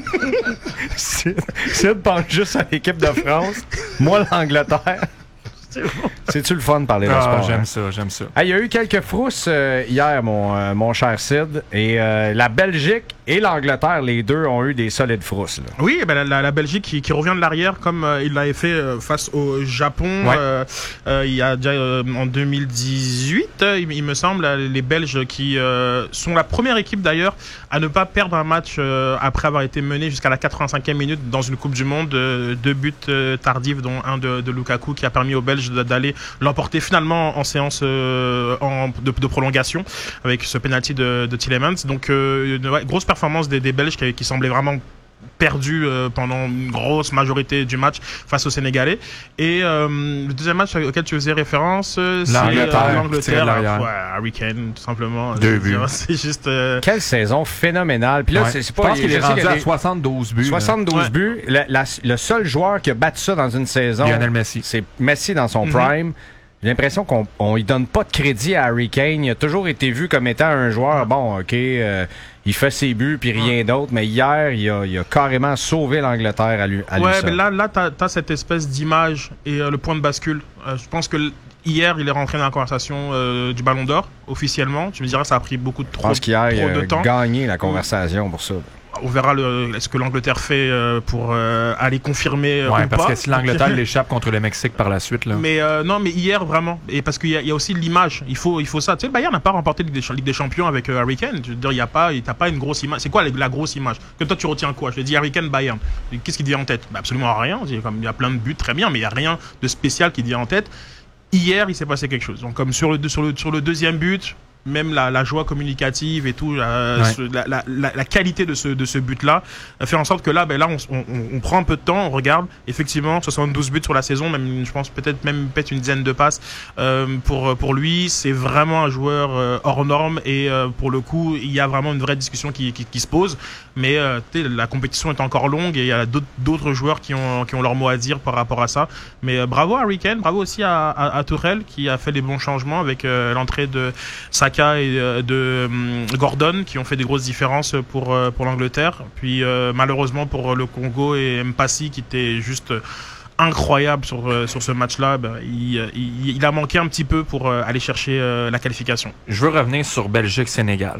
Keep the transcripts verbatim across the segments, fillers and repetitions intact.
Sid pense juste à l'équipe de France. Moi, l'Angleterre. C'est-tu le fun de parler de ah, sport? J'aime hein? ça, j'aime ça. Il hey, y a eu quelques frousses euh, hier, mon, euh, mon cher Sid. Et euh, la Belgique et l'Angleterre, les deux ont eu des solides frousses. Là. Oui, ben, la, la Belgique qui, qui revient de l'arrière comme euh, il l'avait fait euh, face au Japon ouais. euh, euh, il y a déjà euh, en deux mille dix-huit, euh, il, il me semble, les Belges qui euh, sont la première équipe d'ailleurs à ne pas perdre un match euh, après avoir été mené jusqu'à la quatre-vingt-cinquième minute dans une Coupe du Monde. Euh, deux buts euh, tardifs, dont un de, de Lukaku qui a permis aux Belges d'aller l'emporter finalement en séance euh, en, de, de prolongation avec ce penalty de, de Tielemans. Donc euh, une ouais, grosse performance des, des Belges qui, qui semblaient vraiment perdu euh, pendant une grosse majorité du match face aux Sénégalais. Et euh, le deuxième match auquel tu faisais référence, euh, c'est l'Angleterre, euh, l'Angleterre. euh, ouais, Harry Kane, tout simplement. Deux buts. C'est juste... Euh... Quelle saison phénoménale. Puis là, ouais. c'est, c'est pas, je pense qu'il est rendu a à des... soixante-douze buts. soixante-douze ouais. buts. La, la, le seul joueur qui a battu ça dans une saison, Lionel Messi. C'est Messi dans son mm-hmm. prime. J'ai l'impression qu'on on lui donne pas de crédit à Harry Kane. Il a toujours été vu comme étant un joueur, bon, OK, euh, il fait ses buts puis rien d'autre, mais hier, il a, il a carrément sauvé l'Angleterre à lui, à ouais, lui seul. mais là, là t'as, t'as cette espèce d'image et euh, le point de bascule. Euh, je pense que l- hier, il est rentré dans la conversation euh, du Ballon d'Or, officiellement. Tu me diras, ça a pris beaucoup de, trop, Je pense qu'hier, trop il de a temps. gagné la conversation pour ça. On verra le, ce que l'Angleterre fait euh, pour euh, aller confirmer euh, ouais, ou parce pas. que si l'Angleterre l'échappe contre le Mexique par la suite, là. Mais euh, non, mais hier vraiment, et parce qu'il y a, il y a aussi l'image. Il faut, il faut ça. Tu sais, le Bayern n'a pas remporté la Ligue des, Ligue des Champions avec euh, Harry Kane. Je veux dire, il y a pas, il t'as pas une grosse image. C'est quoi la, la grosse image? Que toi tu retiens quoi? Je te dis Harry Kane, Bayern. Qu'est-ce qui te vient en tête? Bah, absolument rien. Il y, a comme, il y a plein de buts, très bien, mais il y a rien de spécial qui te vient en tête. Hier, il s'est passé quelque chose. Donc, comme sur le sur le sur le deuxième but. Même la, la joie communicative et tout, euh, ouais. ce, la, la, la, la qualité de ce, de ce but-là euh, fait en sorte que là, ben là, on, on, on prend un peu de temps, on regarde. Effectivement, soixante-douze buts sur la saison, même, je pense peut-être même peut-être une dizaine de passes euh, pour pour lui. C'est vraiment un joueur euh, hors norme et euh, pour le coup, il y a vraiment une vraie discussion qui, qui, qui se pose. Mais euh, la compétition est encore longue et il y a d'autres, d'autres joueurs qui ont qui ont leur mot à dire par rapport à ça. Mais euh, bravo à Harry Kane, bravo aussi à, à, à Tuchel qui a fait les bons changements avec euh, l'entrée de Saka et de um, Gordon qui ont fait des grosses différences pour, uh, pour l'Angleterre. Puis euh, malheureusement pour le Congo et Mpassi qui était juste incroyable sur, euh, sur ce match-là, ben, il, il, il a manqué un petit peu pour euh, aller chercher euh, la qualification. Je veux revenir sur Belgique-Sénégal.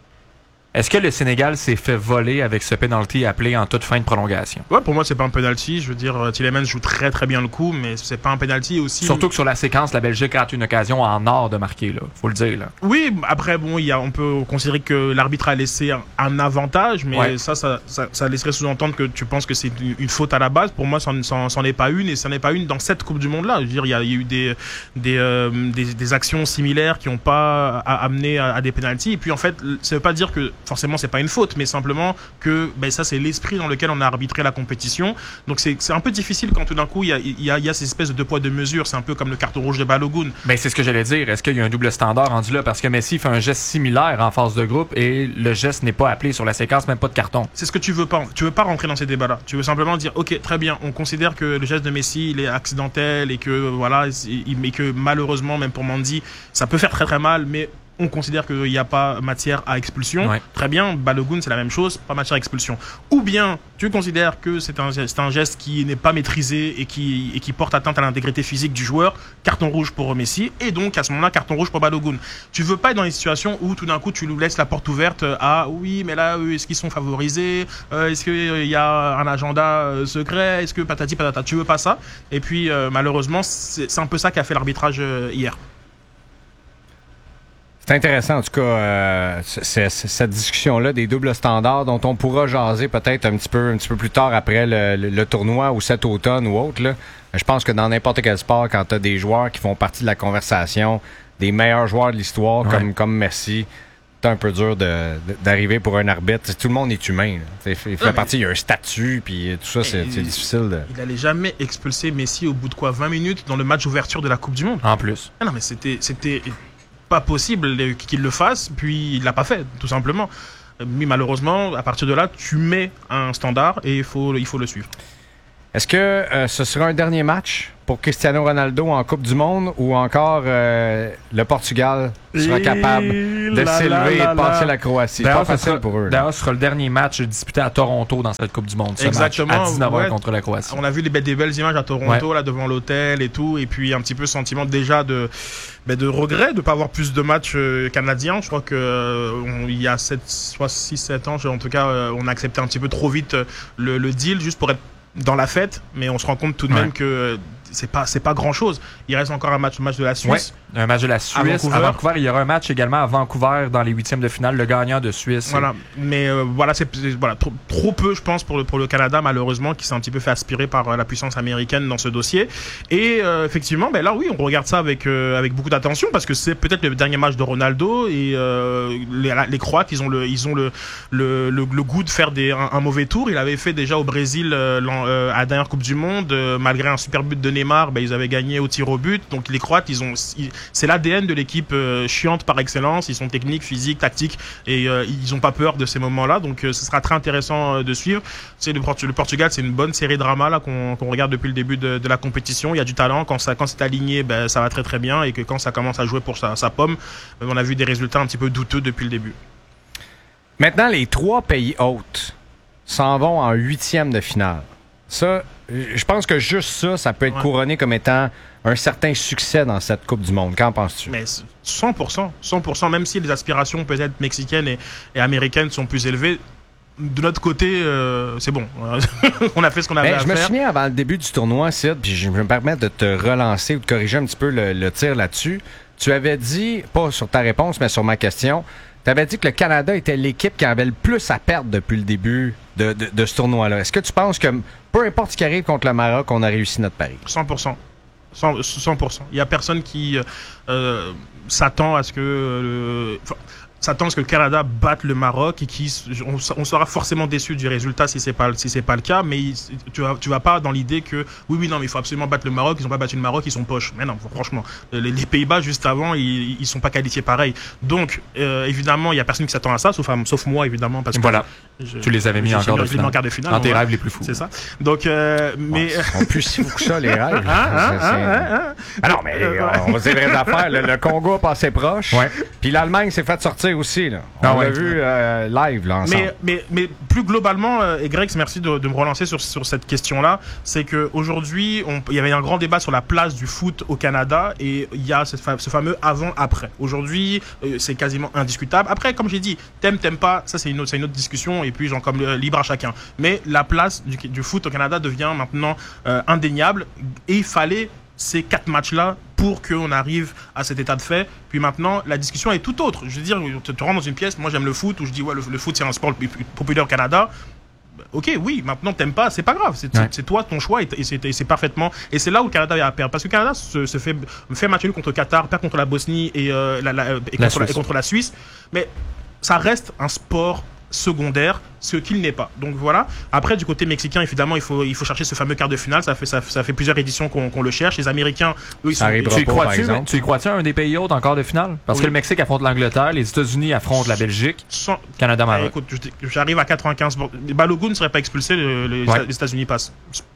Est-ce que le Sénégal s'est fait voler avec ce penalty appelé en toute fin de prolongation? Ouais, pour moi, c'est pas un penalty. Je veux dire, Tielemans joue très très bien le coup, mais c'est pas un penalty aussi. Surtout que sur la séquence, la Belgique a une occasion en or de marquer, là. Faut le dire, là. Oui, après, bon, il y a, on peut considérer que l'arbitre a laissé un, un avantage, mais ouais. ça, ça, ça, ça laisserait sous-entendre que tu penses que c'est une, une faute à la base. Pour moi, ça n'en est pas une, et ça n'est pas une dans cette Coupe du Monde-là. Je veux dire, il y a, il y a eu des, des, euh, des, des actions similaires qui n'ont pas amené à, à des penalties. Et puis, en fait, ça veut pas dire que forcément c'est pas une faute, mais simplement que ben, ça, c'est l'esprit dans lequel on a arbitré la compétition. Donc, c'est, c'est un peu difficile quand tout d'un coup, il y a, il y a, il y a ces espèces de deux poids, deux mesures. C'est un peu comme le carton rouge de Balogun. Ben, c'est ce que j'allais dire. Est-ce qu'il y a un double standard rendu là? Parce que Messi fait un geste similaire en phase de groupe et le geste n'est pas appelé sur la séquence, même pas de carton. C'est ce que tu veux pas. Tu veux pas rentrer dans ces débats-là. Tu veux simplement dire, ok, très bien, on considère que le geste de Messi, il est accidentel et que, voilà, mais que malheureusement, même pour Mendy, ça peut faire très très mal, mais on considère qu'il n'y a pas matière à expulsion. Ouais. Très bien, Balogun, c'est la même chose, pas matière à expulsion. Ou bien, tu considères que c'est un, c'est un geste qui n'est pas maîtrisé et qui, et qui porte atteinte à l'intégrité physique du joueur, carton rouge pour Messi, et donc à ce moment-là, carton rouge pour Balogun. Tu veux pas être dans les situations où tout d'un coup, tu nous laisses la porte ouverte à oui, mais là, est-ce qu'ils sont favorisés? euh, Est-ce qu'il y a un agenda secret? Est-ce que patati patata? Tu veux pas ça? Et puis, euh, malheureusement, c'est, c'est un peu ça qu'a fait l'arbitrage euh, hier. C'est intéressant, en tout cas, euh, c'est, c'est, cette discussion-là des doubles standards dont on pourra jaser peut-être un petit peu, un petit peu plus tard après le, le, le tournoi ou cet automne ou autre. Là. Je pense que dans n'importe quel sport, quand tu as des joueurs qui font partie de la conversation, des meilleurs joueurs de l'histoire ouais. comme, comme Messi, c'est un peu dur de, de, d'arriver pour un arbitre. Tout le monde est humain. Il fait non, partie, il y a un statut, puis tout ça, c'est, il, c'est difficile. De... Il n'allait jamais expulser Messi au bout de quoi vingt minutes dans le match d'ouverture de la Coupe du Monde. En plus. Ah non, mais c'était... c'était... pas possible qu'il le fasse, puis il l'a pas fait, tout simplement. Mais malheureusement, à partir de là, tu mets un standard et il faut, il faut le suivre. Est-ce que euh, ce sera un dernier match pour Cristiano Ronaldo en Coupe du Monde ou encore euh, le Portugal sera et capable de là, s'élever là, et de passer là. la Croatie? C'est D'ailleurs, pas ce facile sera, pour eux. d'ailleurs, ce sera le dernier match disputé à Toronto dans cette Coupe du Monde. Ce Exactement. match à dix-neuf heures Ouais. contre la Croatie. On a vu les, des belles images à Toronto, Ouais. là, devant l'hôtel et tout, et puis un petit peu sentiment déjà de, ben, de regret de ne pas avoir plus de matchs euh, canadiens. Je crois que euh, on- il y a six sept ans, en tout cas, euh, on a accepté un petit peu trop vite euh, le, le deal juste pour être dans la fête, mais on se rend compte tout de Ouais. même que euh, c'est pas c'est pas grand chose. Il reste encore un match, le match de la Suisse. Ouais, un match de la Suisse À à Vancouver. Vancouver. Il y aura un match également à Vancouver dans les huitièmes de finale. Le gagnant de Suisse. Voilà, mais euh, voilà, c'est c'est- voilà trop, trop peu, je pense, pour le pour le Canada, malheureusement, qui s'est un petit peu fait aspirer par euh, la puissance américaine dans ce dossier. Et euh, effectivement, ben là, oui, on regarde ça avec euh, avec beaucoup d'attention parce que c'est peut-être le dernier match de Ronaldo et euh, les, les Croates, ils ont le ils ont le le, le, le goût de faire des un, un mauvais tour. Il avait fait déjà au Brésil euh, l'an- euh, à la dernière Coupe du Monde, euh, malgré un super but de Neymar, ben ils avaient gagné au tir au but. Donc les Croates, ils ont ils- c'est l'A D N de l'équipe euh, chiante par excellence. Ils sont techniques, physiques, tactiques et euh, ils ont pas peur de ces moments-là. Donc euh, ce sera très intéressant euh, de suivre. C'est le, Portu- le Portugal, c'est une bonne série drama là qu'on qu'on regarde depuis le début de, de la compétition. Il y a du talent. Quand ça quand c'est aligné, ben ça va très très bien et que quand ça commence à jouer pour sa, sa pomme, euh, on a vu des résultats un petit peu douteux depuis le début. Maintenant, les trois pays hôtes s'en vont en huitième de finale. Ça, je pense que juste ça, ça peut être Ouais. couronné comme étant un certain succès dans cette Coupe du Monde. Qu'en penses-tu? Mais cent pour cent, cent pour cent, même si les aspirations peut-être mexicaines et, et américaines sont plus élevées, de notre côté, euh, c'est bon. On a fait ce qu'on avait Ben, à je me faire. souviens avant le début du tournoi, Sid, puis je me permets de te relancer ou de corriger un petit peu le, le tir là-dessus. Tu avais dit, pas sur ta réponse, mais sur ma question, tu avais dit que le Canada était l'équipe qui avait le plus à perdre depuis le début de, de, de ce tournoi-là. Est-ce que tu penses que, peu importe ce qui arrive contre le Maroc, on a réussi notre pari? cent pour cent. cent, cent pour cent. Il n'y a personne qui euh, s'attend à ce que... euh, enfin, s'attend à ce que le Canada batte le Maroc et qui on, on sera forcément déçu du résultat si c'est pas si c'est pas le cas, mais il, tu vas tu vas pas dans l'idée que oui oui non mais il faut absolument battre le Maroc, ils ont pas battu le Maroc, ils sont poches. Mais non, franchement, les, les Pays-Bas juste avant, ils, ils sont pas qualifiés pareil. Donc euh, évidemment, il y a personne qui s'attend à ça sauf sauf moi évidemment parce que Voilà. je, Tu les avais mis je- en je- quart de je les ai mis en finale. quart de finale. Dans tes on va- rêves les plus fous. C'est ça. Donc euh, mais Bon, ils sont plus si fous que ça, les rêves. Hein, hein, C'est- hein, hein, hein. Ah non, mais Euh, ouais. on va se dire les vraies affaires. Le, le Congo a passé proche. Ouais. Puis l'Allemagne s'est fait sortir aussi. Là. On Ah l'a ouais. vu euh, live là, ensemble. Mais, mais, mais plus globalement, euh, et Greg, merci de, de me relancer sur, sur cette question-là, c'est qu'aujourd'hui, il y avait un grand débat sur la place du foot au Canada et il y a cette fa- ce fameux avant-après. Aujourd'hui, euh, c'est quasiment indiscutable. Après, comme j'ai dit, t'aimes, t'aimes pas, ça c'est une autre, c'est une autre discussion et puis genre comme euh, libre à chacun. Mais la place du, du foot au Canada devient maintenant euh, indéniable et il fallait ces quatre matchs-là pour qu'on arrive à cet état de fait. Puis maintenant, la discussion est tout autre. Je veux dire, tu te rends dans une pièce, moi j'aime le foot, où je dis, ouais, le, le foot c'est un sport le plus populaire au Canada. Bah, ok, oui, maintenant t'aimes pas, c'est pas grave, c'est Ouais. c'est toi ton choix et, et c'est et c'est parfaitement. Et c'est là où le Canada va à perdre. Parce que le Canada se, se fait, fait match nul contre le Qatar, perd contre la Bosnie et, euh, la, la- et, La contre la, Suisse. et contre la Suisse. Mais ça reste un sport secondaire, ce qu'il n'est pas. Donc voilà. Après, du côté mexicain, évidemment, il faut, il faut chercher ce fameux quart de finale. Ça fait, ça, ça fait plusieurs éditions qu'on qu'on le cherche. Les Américains, eux, ils Ça sont. arrivera Tu y pas, par crois-tu, exemple. tu y crois-tu à un des pays hôtes en quart de finale? Parce Oui. que le Mexique affronte l'Angleterre, les États-Unis affrontent la Belgique, Sans- Canada, Ah, Maroc. écoute, je- j'arrive à quatre-vingt-quinze pour cent. Balogun ne serait pas expulsé, le- le- Ouais. les États-Unis passent.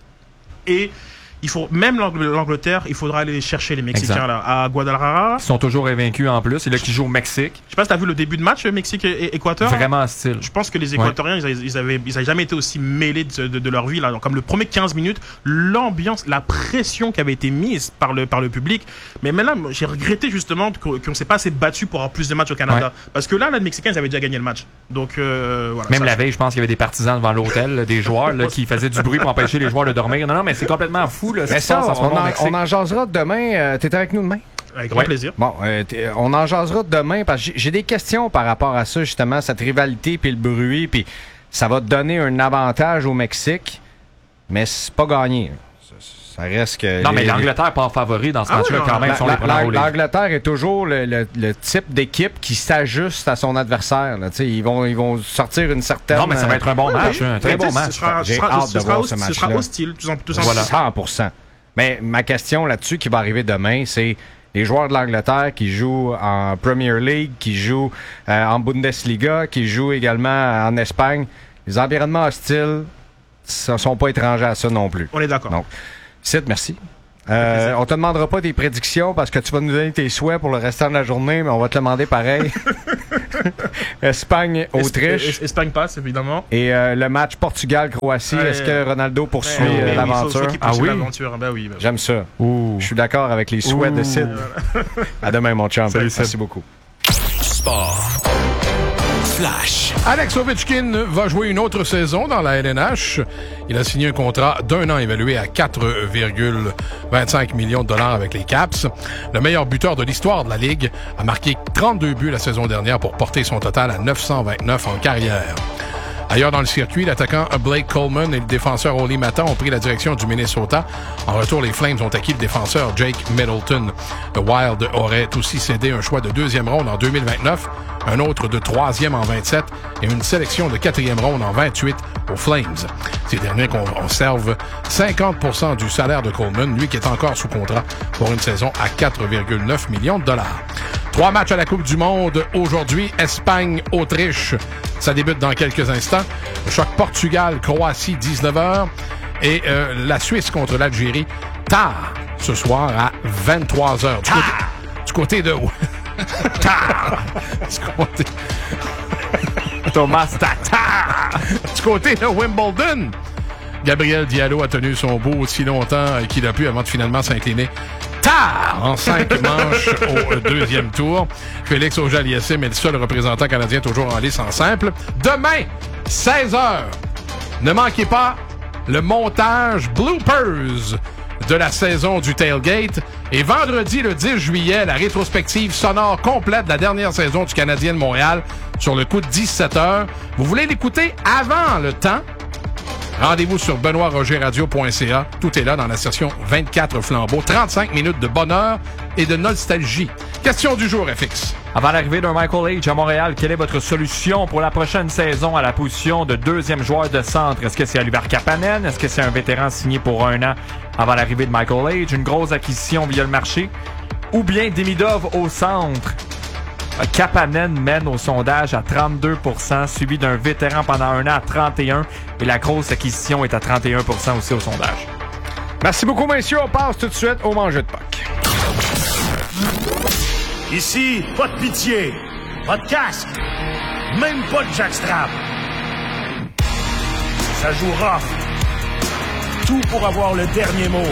Et il faut, même l'Ang- l'Angleterre, il faudra aller chercher les Mexicains Exact. là, à Guadalajara. Ils sont toujours invaincus en plus. Et là, qui jouent au Mexique. Je sais pas si t'as vu le début de match, Mexique et, et Équateur. Vraiment hostile. Je pense que les Équatoriens, ils, avaient, ils, avaient, ils avaient jamais été aussi mêlés de, de, de leur vie. Là. Donc, comme le premier quinze minutes, l'ambiance, la pression qui avait été mise par le, par le public. Mais maintenant, moi, j'ai regretté justement qu'on qu'on s'est pas assez battu pour avoir plus de matchs au Canada. Ouais. Parce que là, là, les Mexicains, ils avaient déjà gagné le match. Donc, euh, voilà. Même ça, la veille, je pense qu'il y avait des partisans devant l'hôtel, là, des joueurs là, qui faisaient du bruit pour empêcher les joueurs de dormir. Non, non, mais c'est complètement fou. Là, ce Mais qui se passe ça, en ce on moment au en, Mexique. on en jasera demain. Euh, T'es avec nous demain? Avec grand Ouais. plaisir. Bon, euh, t'es- on en jasera demain parce que j'ai- j'ai des questions par rapport à ça, justement, cette rivalité puis le bruit, puis ça va te donner un avantage au Mexique, mais c'est pas gagné. Ça, ça reste que... Non, mais les- l'Angleterre part favori dans ce Ah match-là oui, quand non, même. La- Ils sont les la- premiers la- au league. L'Angleterre est toujours le, le- le type d'équipe qui s'ajuste à son adversaire. Là. Tu sais, Ils, vont, ils vont sortir une certaine... Non, mais ça va être un bon Oui, match. oui. Un très Mais bon tu sais, match. Ce sera, J'ai ce sera- hâte ce de sera voir hos- ce ce sera match-là. hostile, tout, en- tout Voilà. simplement. cent pour cent. Mais ma question là-dessus qui va arriver demain, c'est les joueurs de l'Angleterre qui jouent en Premier League, qui jouent euh, en Bundesliga, qui jouent également en Espagne. Les environnements hostiles, ne sont pas étrangers à ça non plus. On est d'accord. Donc, Sid, merci. Euh, on te demandera pas tes prédictions parce que tu vas nous donner tes souhaits pour le restant de la journée, mais on va te le demander pareil. Espagne, Autriche. Es- Espagne passe, évidemment. Et euh, le match Portugal-Croatie, Ouais. est-ce que Ronaldo poursuit Ouais, euh, oui, oui, l'aventure? il faut- faut qu'il Ah poursuive oui? l'aventure. Ben oui, ben oui. J'aime ça. Ouh. Je suis d'accord avec les souhaits Ouh. de Sid. À demain, mon chum. Salut, Merci Sid. beaucoup. Sport. Flash. Alex Ovechkin va jouer une autre saison dans la L N H. Il a signé un contrat d'un an évalué à quatre virgule vingt-cinq millions de dollars avec les Caps. Le meilleur buteur de l'histoire de la Ligue a marqué trente-deux buts la saison dernière pour porter son total à neuf cent vingt-neuf en carrière. Ailleurs dans le circuit, l'attaquant Blake Coleman et le défenseur Oli Mata ont pris la direction du Minnesota. En retour, les Flames ont acquis le défenseur Jake Middleton. Le Wild aurait aussi cédé un choix de deuxième ronde en deux mille vingt-neuf, un autre de troisième en vingt-sept et une sélection de quatrième ronde en vingt-huit aux Flames. Ces derniers conservent cinquante pour cent du salaire de Coleman, lui qui est encore sous contrat pour une saison à quatre virgule neuf millions de dollars. Trois matchs à la Coupe du Monde aujourd'hui. Espagne-Autriche. Ça débute dans quelques instants. Le choc Portugal-Croatie, dix-neuf heures. Et euh, la Suisse contre l'Algérie, tard ce soir à vingt-trois heures. Du côté, du côté de... tard! Du côté... Thomas Tatar! Du côté de Wimbledon, Gabriel Diallo a tenu son beau aussi longtemps qu'il a pu avant de finalement s'incliner tard en cinq manches au deuxième tour. Félix Auger-Aliassime est le seul représentant canadien toujours en lice en simple. Demain, seize heures, ne manquez pas le montage bloopers de la saison du Tailgate. Et vendredi, le dix juillet, la rétrospective sonore complète de la dernière saison du Canadien de Montréal sur le coup de dix-sept heures. Vous voulez l'écouter avant le temps? Rendez-vous sur benoît roger radio point c a. Tout est là dans la session vingt-quatre flambeaux. trente-cinq minutes de bonheur et de nostalgie. Question du jour, F X. Avant l'arrivée d'un Michael Age à Montréal, quelle est votre solution pour la prochaine saison à la position de deuxième joueur de centre? Est-ce que c'est Oliver Kapanen? Est-ce que c'est un vétéran signé pour un an avant l'arrivée de Michael Age? Une grosse acquisition via le marché? Ou bien Demidov au centre? Kapanen mène au sondage à trente-deux pour cent, suivi d'un vétéran pendant un an à trente et un pour cent. Et la grosse acquisition est à trente et un pour cent aussi au sondage. Merci beaucoup, messieurs. On passe tout de suite au manger de Pâques. Ici, pas de pitié, pas de casque, même pas de jackstrap. Ça joue rough. Tout pour avoir le dernier mot.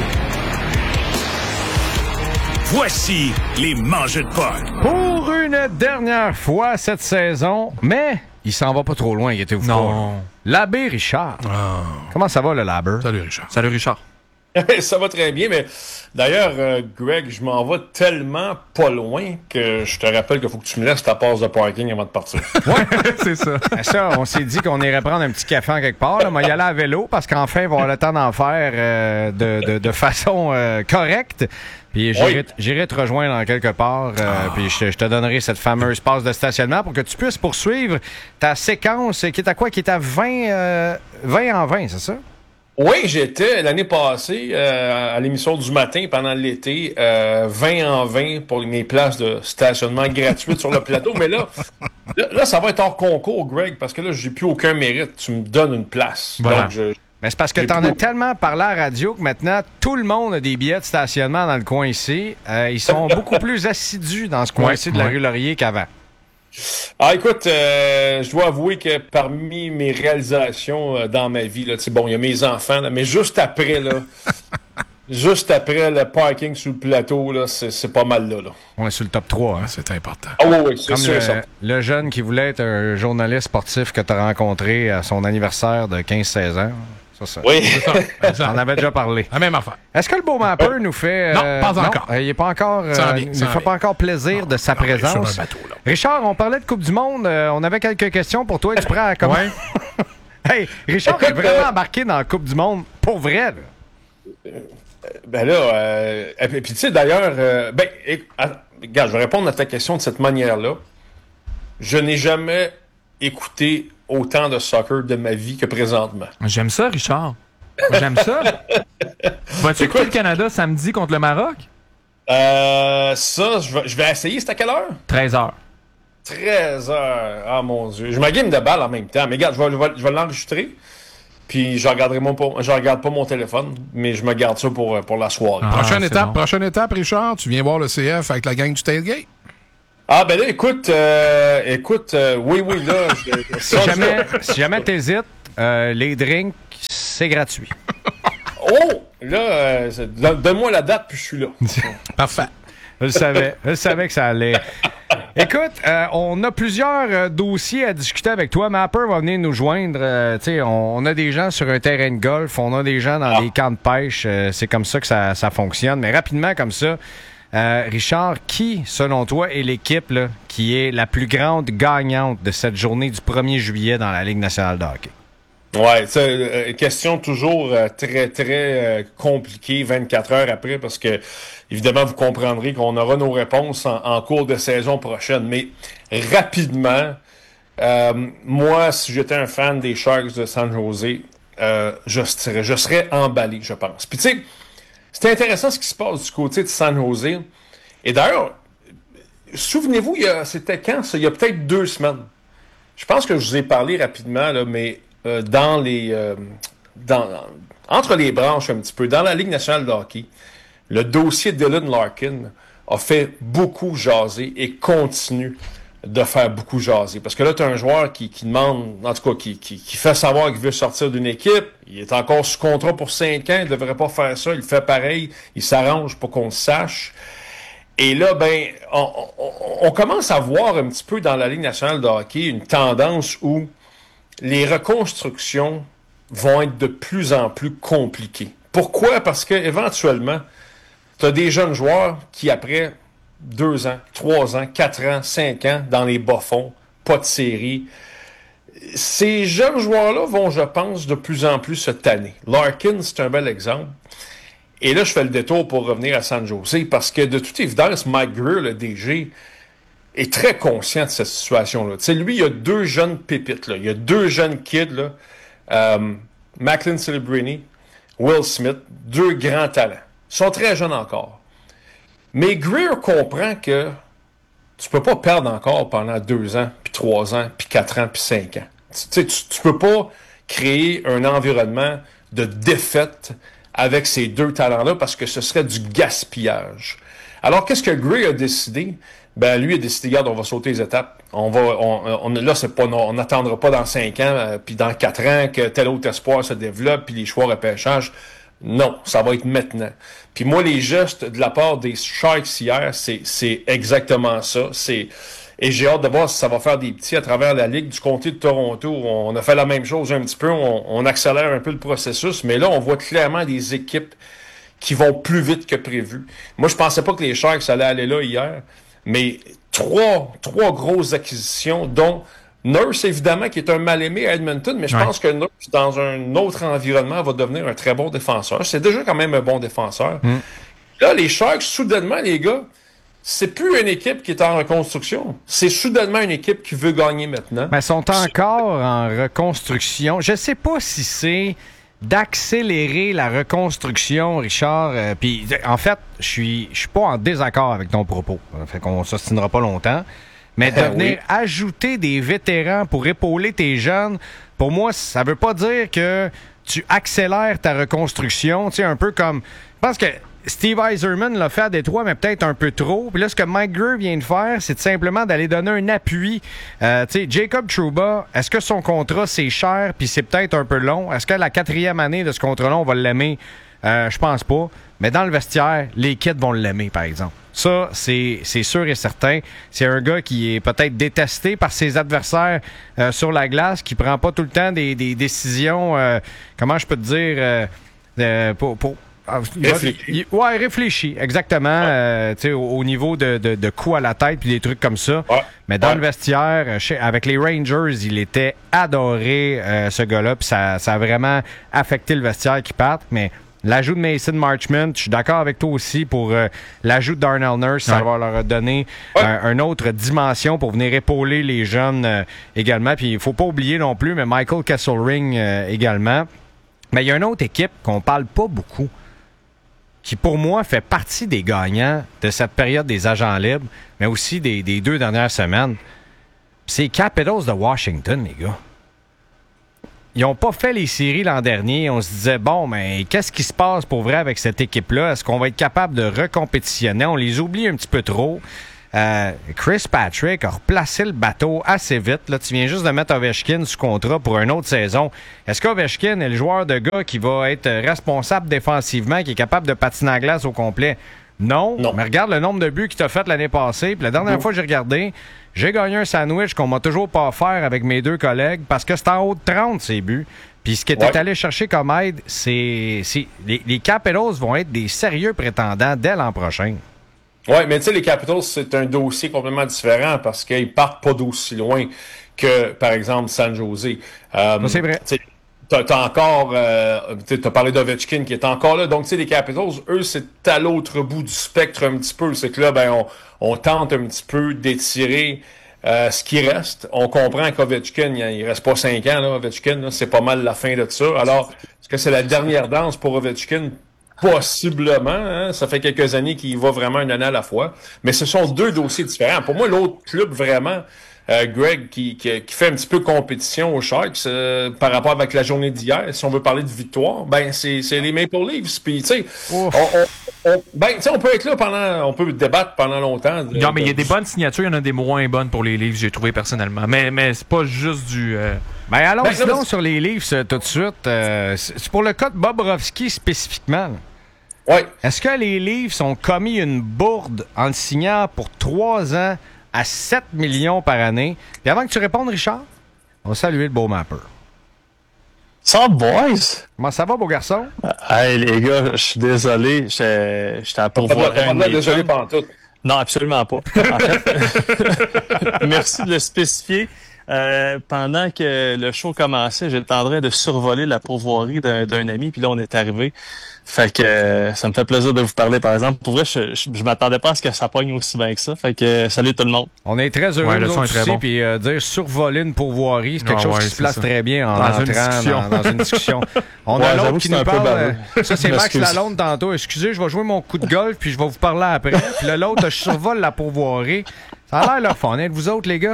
Voici les mangeux de Pâques. Pour une dernière fois cette saison, mais il s'en va pas trop loin, inquiétez-vous pas. Non. L'abbé Richard. Comment ça va, le Labber? Salut, Richard. Salut Richard. Ça va très bien, mais d'ailleurs, euh, Greg, je m'en vais tellement pas loin que je te rappelle qu'il faut que tu me laisses ta passe de parking avant de partir. C'est ça. Ben ça, on s'est dit qu'on irait prendre un petit café en quelque part. Là. Moi, y aller à vélo parce qu'enfin, il va avoir le temps d'en faire euh, de, de, de façon euh, correcte. Puis j'irai, Oui. j'irai te rejoindre en quelque part. Euh, Puis je, je te donnerai cette fameuse passe de stationnement pour que tu puisses poursuivre ta séquence qui est à quoi? Qui est à vingt, euh, vingt en vingt, c'est ça? Oui, j'étais l'année passée euh, à l'émission du matin pendant l'été, euh, vingt en vingt pour mes places de stationnement gratuites sur le plateau. Mais là, là, là, ça va être hors concours, Greg, parce que là, j'ai plus aucun mérite. Tu me donnes une place. Voilà. Donc, je, Mais c'est parce que J'ai t'en plus- as tellement parlé à la radio que maintenant, tout le monde a des billets de stationnement dans le coin ici. Euh, ils sont beaucoup plus assidus dans ce coin-ci Ouais, de la ouais. rue Laurier qu'avant. Ah, écoute, euh, je dois avouer que parmi mes réalisations euh, dans ma vie, là, tu sais, bon, il y a mes enfants, là, mais juste après, là, juste après le parking sur le plateau, là, c'est, c'est pas mal là, là. On est sur le top trois. Hein? C'est important. Ah oui, oui, c'est Comme sûr le, et certain. le jeune qui voulait être un journaliste sportif que tu as rencontré à son anniversaire de quinze seize ans. Ça, ça. Oui. On en avait déjà parlé. La même affaire. Est-ce que le beau mapper nous fait... Non, euh, pas encore. euh, il n'est pas encore... euh, Ça en vient, il ça ne en fait vient. pas encore plaisir de sa Non, il est présence. sur un bateau, là. Richard, on parlait de Coupe du Monde. euh, on avait quelques questions pour toi. Es-tu prêt à comment? Hey, Richard est Écoute, vraiment euh, embarqué dans la Coupe du Monde. Pour vrai, là. Ben là, euh, et puis tu sais, d'ailleurs, euh, ben, éc- ah, regarde, je vais répondre à ta question de cette manière-là. Je n'ai jamais écouté autant de soccer de ma vie que présentement. J'aime ça, Richard. J'aime ça. Vas-tu écouter le Canada samedi contre le Maroc? Euh, ça, je vais, je vais essayer. C'est à quelle heure? treize heures. treize heures. Ah, mon Dieu. Je me game de balle en même temps. Mais regarde, je vais, je vais- je vais l'enregistrer. puis je regarderai mon, je regarde pas mon téléphone, mais je me garde ça pour, pour la soirée. Ah, prochaine étape, bon. prochaine étape, Richard, tu viens voir le C F avec la gang du Tailgate? Ah ben là, écoute, euh, écoute, euh, oui, oui, là... Je, si, jamais, si jamais t'hésites, euh, les drinks, c'est gratuit. Oh! Là, euh, donne-moi la date, puis je suis là. Parfait. Je le savais. Je savais que ça allait. Écoute, euh, on a plusieurs euh, dossiers à discuter avec toi. Mapper va venir nous joindre. Euh, on, on a des gens sur un terrain de golf, on a des gens dans ah. des camps de pêche. Euh, c'est comme ça que ça, ça fonctionne. Mais rapidement, comme ça, euh, Richard, qui, selon toi, est l'équipe là, qui est la plus grande gagnante de cette journée du premier juillet dans la Ligue nationale de hockey? Ouais, c'est euh, question toujours euh, très, très euh, compliquée vingt-quatre heures après parce que, évidemment, vous comprendrez qu'on aura nos réponses en, en cours de saison prochaine. Mais rapidement, euh, moi, si j'étais un fan des Sharks de San Jose, euh, je, serais, je serais emballé, je pense. Puis tu sais, c'est intéressant ce qui se passe du côté de San Jose. Et d'ailleurs, souvenez-vous, il y a, c'était quand ça? Il y a peut-être deux semaines. Je pense que je vous ai parlé rapidement, là, mais... Euh, dans les euh, dans, entre les branches un petit peu, dans la Ligue nationale de hockey, le dossier Dylan Larkin a fait beaucoup jaser et continue de faire beaucoup jaser. Parce que là, tu as un joueur qui, qui demande, en tout cas, qui, qui, qui fait savoir qu'il veut sortir d'une équipe. Il est encore sous contrat pour cinq ans, il ne devrait pas faire ça, il fait pareil, il s'arrange pour qu'on le sache. Et là, ben, on, on, on commence à voir un petit peu dans la Ligue nationale de hockey une tendance où les reconstructions vont être de plus en plus compliquées. Pourquoi? Parce que éventuellement, tu as des jeunes joueurs qui, après deux ans, trois ans, quatre ans, cinq ans, dans les bas-fonds, pas de série, ces jeunes joueurs-là vont, je pense, de plus en plus se tanner. Larkin, c'est un bel exemple. Et là, je fais le détour pour revenir à San Jose, parce que de toute évidence, Mike Grier, le D G, est très conscient de cette situation-là. Tu sais, lui, il y a deux jeunes pépites, là. Il y a deux jeunes kids, là. Euh, Macklin Celebrini, Will Smith, deux grands talents. Ils sont très jeunes encore. Mais Grier comprend que tu peux pas perdre encore pendant deux ans, puis trois ans, puis quatre ans, puis cinq ans. Tu sais, tu, tu peux pas créer un environnement de défaite avec ces deux talents-là parce que ce serait du gaspillage. Alors, qu'est-ce que Grier a décidé? Ben, lui a décidé, regarde, on va sauter les étapes. On va, on, on là, c'est pas, on n'attendra pas dans cinq ans, euh, puis dans quatre ans que tel autre espoir se développe, puis les choix repêchage. Non, ça va être maintenant. Puis moi, les gestes de la part des Sharks hier, c'est, c'est exactement ça. C'est, et j'ai hâte de voir si ça va faire des petits à travers la Ligue du comté de Toronto. On a fait la même chose un petit peu, on, on accélère un peu le processus, mais là, on voit clairement des équipes qui vont plus vite que prévu. Moi, je pensais pas que les Sharks allaient aller là hier. Mais trois, trois grosses acquisitions, dont Nurse, évidemment, qui est un mal-aimé à Edmonton, mais je ouais. pense que Nurse, dans un autre environnement, va devenir un très bon défenseur. C'est déjà quand même un bon défenseur. Mm. Là, les Sharks, soudainement, les gars, c'est plus une équipe qui est en reconstruction. C'est soudainement une équipe qui veut gagner maintenant. Mais ils sont encore en reconstruction. Je sais pas si c'est d'accélérer la reconstruction, Richard. Euh, Puis, en fait, je suis, je suis pas en désaccord avec ton propos. Fait qu'on s'ostinera pas longtemps. Mais de venir oui. ajouter des vétérans pour épauler tes jeunes, pour moi, ça veut pas dire que tu accélères ta reconstruction. Tu sais, un peu comme... Je pense que Steve Yzerman l'a fait à Détroit, mais peut-être un peu trop. Puis là, ce que Mike Grier vient de faire, c'est simplement d'aller donner un appui. Euh, tu sais, Jacob Trouba, est-ce que son contrat, c'est cher, puis c'est peut-être un peu long? Est-ce que la quatrième année de ce contrat-là, on va l'aimer? Euh, je pense pas. Mais dans le vestiaire, les kids vont l'aimer, par exemple. Ça, c'est, c'est sûr et certain. C'est un gars qui est peut-être détesté par ses adversaires euh, sur la glace, qui prend pas tout le temps des, des décisions, euh, comment je peux te dire, euh, euh, pour... pour Réfléchi. Ouais, réfléchi, exactement. Ouais. Euh, tu sais, au, au niveau de, de, de coups à la tête puis des trucs comme ça. Ouais. Mais dans ouais. le vestiaire, chez, avec les Rangers, il était adoré, euh, ce gars-là. Puis ça, ça a vraiment affecté le vestiaire qui part. Mais l'ajout de Mason Marchment, je suis d'accord avec toi aussi pour euh, l'ajout de Darnell Nurse. Ouais. Ça va leur donner ouais. euh, une autre dimension pour venir épauler les jeunes euh, également. Puis il faut pas oublier non plus, mais Michael Kesselring euh, également. Mais il y a une autre équipe qu'on parle pas beaucoup, qui, pour moi, fait partie des gagnants de cette période des agents libres, mais aussi des, des deux dernières semaines. C'est les Capitals de Washington, les gars. ils n'ont pas fait les séries l'an dernier. On se disait, bon, mais qu'est-ce qui se passe pour vrai avec cette équipe-là? Est-ce qu'on va être capable de recompétitionner? On les oublie un petit peu trop. Euh, Chris Patrick a replacé le bateau assez vite. Là, tu viens juste de mettre Ovechkin sous contrat pour une autre saison. Est-ce qu'Ovechkin est le joueur de gars qui va être responsable défensivement, qui est capable de patiner à glace au complet? Non. non. Mais regarde le nombre de buts qu'il t'a fait l'année passée. Puis la dernière mmh. fois que j'ai regardé, j'ai gagné un sandwich qu'on m'a toujours pas offert avec mes deux collègues parce que c'est en haut de trente, ces buts. Puis ce qu'il était ouais. allé chercher comme aide, c'est... c'est les, les Capitals vont être des sérieux prétendants dès l'an prochain. Oui, mais tu sais, les Capitals, c'est un dossier complètement différent parce qu'ils partent pas d'aussi loin que, par exemple, San Jose. Euh, c'est vrai. T'as, t'as encore, euh, t'as parlé d'Ovechkin qui est encore là. Donc, tu sais, les Capitals, eux, c'est à l'autre bout du spectre un petit peu. C'est que là, ben, on, on tente un petit peu d'étirer euh, ce qui reste. On comprend qu'Ovechkin, il reste pas cinq ans, là, Ovechkin, là, c'est pas mal la fin de ça. Alors, est-ce que c'est la dernière danse pour Ovechkin? Possiblement, hein? Ça fait quelques années qu'il va vraiment une année à la fois. Mais ce sont deux dossiers différents. Pour moi, l'autre club vraiment, euh, Greg, qui, qui, qui fait un petit peu compétition aux Sharks euh, par rapport avec la journée d'hier, si on veut parler de victoire, ben c'est, c'est les Maple Leafs. Puis tu sais, on, on, on, ben, on peut être là pendant, on peut débattre pendant longtemps. De, non, mais il de... y a des bonnes signatures, il y en a des moins bonnes pour les Leafs, j'ai trouvé personnellement. Mais, mais c'est pas juste du... Euh... Ben allons ben, sinon sur les Leafs euh, tout de suite. Euh, c'est pour le cas de Bobrovsky spécifiquement. Là. Ouais. Est-ce que les Leafs ont commis une bourde en le signant pour trois ans à sept millions par année? Puis avant que tu répondes, Richard, on va saluer le beau mapper. Ça, boys! Comment ça va, beau garçon? Hey, les gars, je suis désolé. J'étais, j'étais à pourvoir un de mes désolé pendant tout. Non, absolument pas. En fait, merci de le spécifier. Euh, pendant que le show commençait, j'étais en train de survoler la pourvoirie d'un, d'un ami, puis là, on est arrivé. Fait que euh, ça me fait plaisir de vous parler, par exemple. Pour vrai, je, je, je m'attendais pas à ce que ça pogne aussi bien que ça. Fait que euh, salut tout le monde. On est très heureux ouais, de nous autres aussi, bon. Puis euh, dire survoler une pourvoirie, c'est quelque ah, chose ouais, qui se place ça. Très bien en dans entrant une dans, dans une discussion. On ouais, a l'autre qui nous parle. Euh, ça, c'est Max Lalonde tantôt. Excusez, je vais jouer mon coup de golf, puis je vais vous parler après. Puis là, l'autre, je survole la pourvoirie. Ça a l'air leur fun, êtes vous autres, les gars?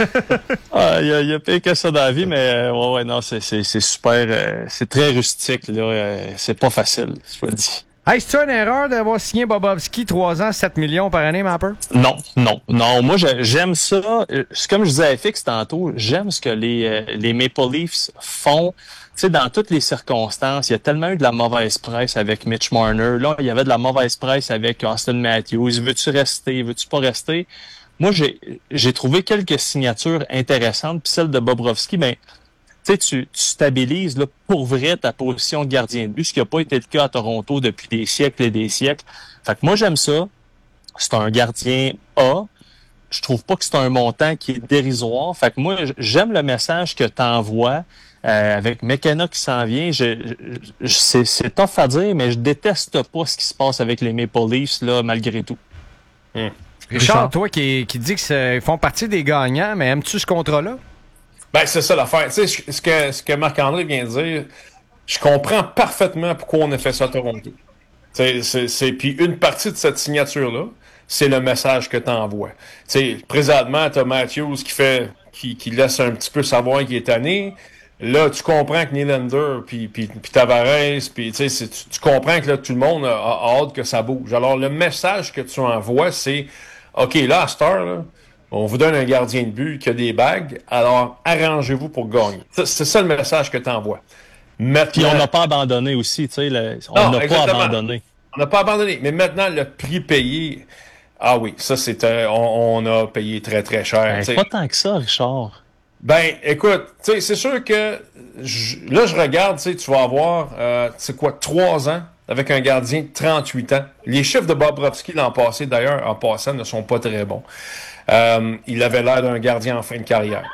ah, il y a, y a pire que ça dans la vie, mais euh, ouais, ouais, non, c'est, c'est, c'est super, euh, c'est très rustique, là. Euh, c'est pas facile, je le dis. Hey, c'est-tu une erreur d'avoir signé Bobrovsky trois ans, sept millions par année, Mapper? Non, non, non. Moi, je, j'aime ça. C'est comme je disais à F X tantôt, j'aime ce que les, euh, les Maple Leafs font. Tu sais, dans toutes les circonstances, il y a tellement eu de la mauvaise presse avec Mitch Marner. Là, il y avait de la mauvaise presse avec Austin Matthews. Veux-tu rester? Veux-tu pas rester? Moi, j'ai, j'ai trouvé quelques signatures intéressantes. Puis celle de Bobrovsky, ben, tu sais, tu stabilises là, pour vrai ta position de gardien de but, ce qui n'a pas été le cas à Toronto depuis des siècles et des siècles. Fait que moi, j'aime ça. C'est un gardien A. Je trouve pas que c'est un montant qui est dérisoire. Fait que moi, j'aime le message que tu envoies. Euh, avec McKenna qui s'en vient, je, je, c'est, c'est tough à dire, mais je déteste pas ce qui se passe avec les Maple Leafs, là, malgré tout. Hum. Richard, toi qui, qui dis qu'ils font partie des gagnants, mais aimes-tu ce contrat-là? Ben, c'est ça l'affaire. Tu sais, ce que, ce que Marc-André vient de dire, je comprends parfaitement pourquoi on a fait ça à Toronto. C'est, c'est, c'est, puis une partie de cette signature-là, c'est le message que tu envoies. Tu sais, présentement, tu as Matthews qui fait, qui, qui laisse un petit peu savoir qu'il est tanné. Là, tu comprends que Nylander, puis, puis, puis Tavares, puis tu sais, tu, tu comprends que là, tout le monde a, a hâte que ça bouge. Alors, le message que tu envoies, c'est OK, là, à cette heure, là, on vous donne un gardien de but qui a des bagues, alors arrangez-vous pour gagner. C'est, c'est ça le message que tu envoies. Maintenant... Puis on n'a pas abandonné aussi, tu sais, le... on n'a pas abandonné. On n'a pas abandonné, mais maintenant, le prix payé, ah oui, ça, c'est euh, on, on a payé très, très cher. Ben, pas tant que ça, Richard. Ben, écoute, tu sais, c'est sûr que je, là, je regarde, tu sais, tu vas avoir, euh, c'est quoi, trois ans avec un gardien de trente-huit ans. Les chiffres de Bobrovsky l'an passé, d'ailleurs, en passant, ne sont pas très bons. Euh, il avait l'air d'un gardien en fin de carrière.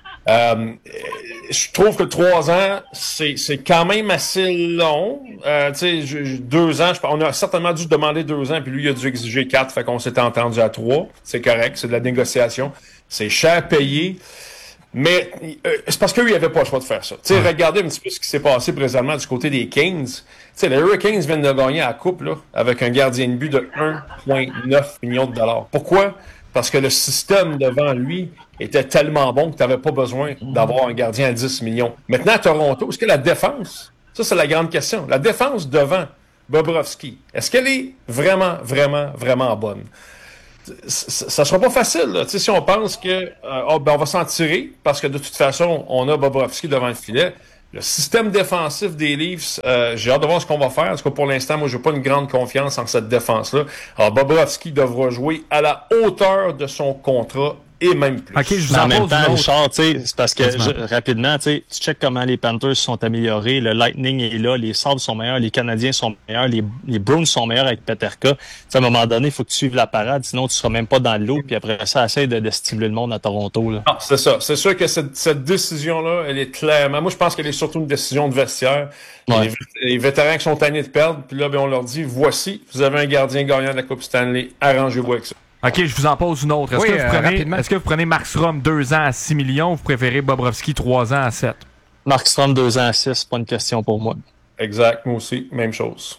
Euh, je trouve que trois ans, c'est, c'est quand même assez long. Euh, tu sais, deux ans, je, on a certainement dû demander deux ans, puis lui, il a dû exiger quatre, fait qu'on s'était entendu à trois. C'est correct, c'est de la négociation. C'est cher payé. Mais euh, c'est parce qu'eux, ils n'avaient pas le choix de faire ça. Tu sais, ouais. Regardez un petit peu ce qui s'est passé présentement du côté des Kings. Tu sais, les Hurricanes viennent de gagner à la coupe, là, avec un gardien de but de un virgule neuf million de dollars. Pourquoi? Parce que le système devant lui était tellement bon que tu n'avais pas besoin d'avoir un gardien à dix millions. Maintenant, à Toronto, est-ce que la défense, ça c'est la grande question, la défense devant Bobrovsky, est-ce qu'elle est vraiment, vraiment, vraiment bonne? Ça ne sera pas facile, là. Si on pense que euh, oh, ben on va s'en tirer, parce que de toute façon, on a Bobrovsky devant le filet. Le système défensif des Leafs, euh, j'ai hâte de voir ce qu'on va faire. Parce que pour l'instant, moi, je n'ai pas une grande confiance en cette défense-là. Alors, Bobrovsky devra jouer à la hauteur de son contrat et même plus. OK, je vous en, en même temps, une Richard, c'est parce que je, rapidement, tu checkes comment les Panthers sont améliorés, le Lightning est là, les Sabres sont meilleurs, les Canadiens sont meilleurs, les, les Bruins sont meilleurs avec Peterka. T'sais, à un moment donné, il faut que tu suives la parade, sinon tu seras même pas dans l'eau, puis après ça, essaye de, de stimuler le monde à Toronto. Là. Non, c'est ça. C'est sûr que cette, cette décision-là, elle est clairement... Moi, je pense qu'elle est surtout une décision de vestiaire. Ouais. Les, les vétérans qui sont tannés de perdre, puis là, ben, on leur dit, voici, vous avez un gardien gagnant de la Coupe Stanley, arrangez-vous avec ça. OK, je vous en pose une autre. Est-ce, oui, que, vous prenez, euh, est-ce que vous prenez Markstrom deux ans à six millions ou vous préférez Bobrovsky trois ans à sept? Markstrom deux ans à six, c'est pas une question pour moi. Exact, moi aussi, même chose.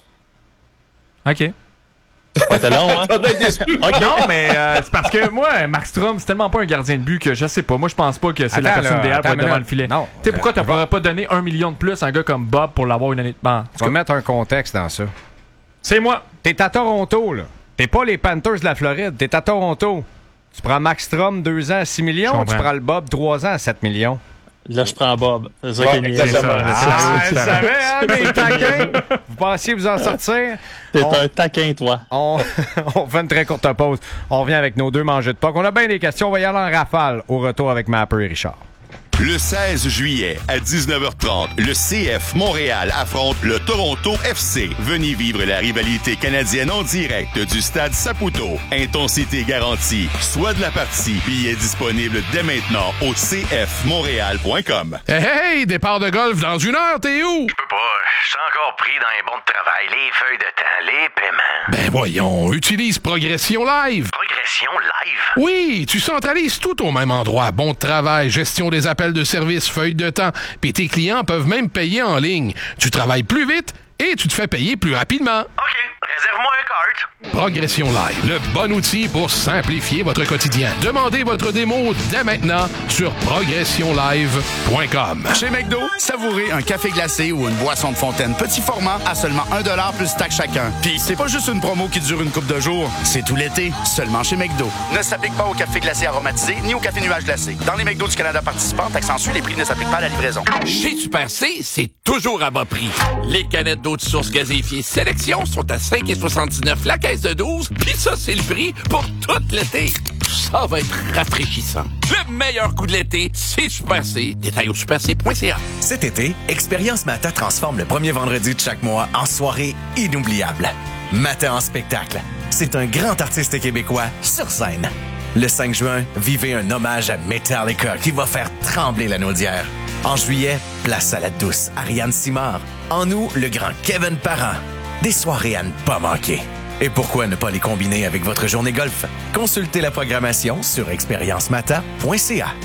OK. Ouais, t'es long, hein? Okay, non, mais euh, c'est parce que moi, Markstrom, c'est tellement pas un gardien de but que je sais pas. Moi, je pense pas que c'est attends, la personne idéale pour être devant le filet. Non. Tu sais, pourquoi tu ne pourrais pas donner un million de plus à un gars comme Bob pour l'avoir une année de ban? Tu vas mettre un contexte dans ça. C'est moi. T'es à Toronto, là. T'es pas les Panthers de la Floride, t'es à Toronto. Tu prends Markstrom deux ans à six millions ou tu prends le Bob trois ans à sept millions? Là, je prends Bob. C'est ça qu'il est. Ah, je savais, hein, mes taquins. Vous pensiez vous en sortir? T'es on, un taquin, toi. On, on fait une très courte pause. On revient avec nos deux mangeux de poc. On a bien des questions. On va y aller en rafale au retour avec Mapper et Richard. Le seize juillet, à dix-neuf heures trente, le C F Montréal affronte le Toronto F C. Venez vivre la rivalité canadienne en direct du stade Saputo. Intensité garantie. Soit de la partie. Billets disponibles dès maintenant au c f montréal point com. Hey, hey, départ de golf dans une heure, t'es où? Je peux pas. Je suis encore pris dans les bons de travail, les feuilles de temps, les paiements. Ben voyons, utilise Progression Live. Progression Live? Oui, tu centralises tout au même endroit. Bon de travail, gestion des appels de service, feuilles de temps, puis tes clients peuvent même payer en ligne. Tu travailles plus vite et tu te fais payer plus rapidement. OK, réserve-moi un cart. Progression Live, le bon outil pour simplifier votre quotidien. Demandez votre démo dès maintenant sur progression live point com. Chez McDo, savourez un café glacé ou une boisson de fontaine petit format à seulement un dollar plus taxe chacun. Puis c'est pas juste une promo qui dure une couple de jours, c'est tout l'été, seulement chez McDo. Ne s'applique pas au café glacé aromatisé ni au café nuage glacé. Dans les McDo du Canada participants, accentue, les prix ne s'appliquent pas à la livraison. Chez Super C, c'est toujours à bas prix. Les canettes d'eau de source gazéifiée Sélection sont à cinq soixante-dix-neuf la caisse de douze, puis ça, c'est le prix pour tout l'été. Ça va être rafraîchissant. Le meilleur coup de l'été, c'est Super C. Détail au super c point c a. Cet été, Expérience Mata transforme le premier vendredi de chaque mois en soirée inoubliable. Mata en spectacle. C'est un grand artiste québécois sur scène. Le cinq juin, vivez un hommage à Metallica qui va faire trembler la naudière. En juillet, place à la douce Ariane Simard. En août, le grand Kevin Parent. Des soirées à ne pas manquer. Et pourquoi ne pas les combiner avec votre journée golf? Consultez la programmation sur expérience mata point c a.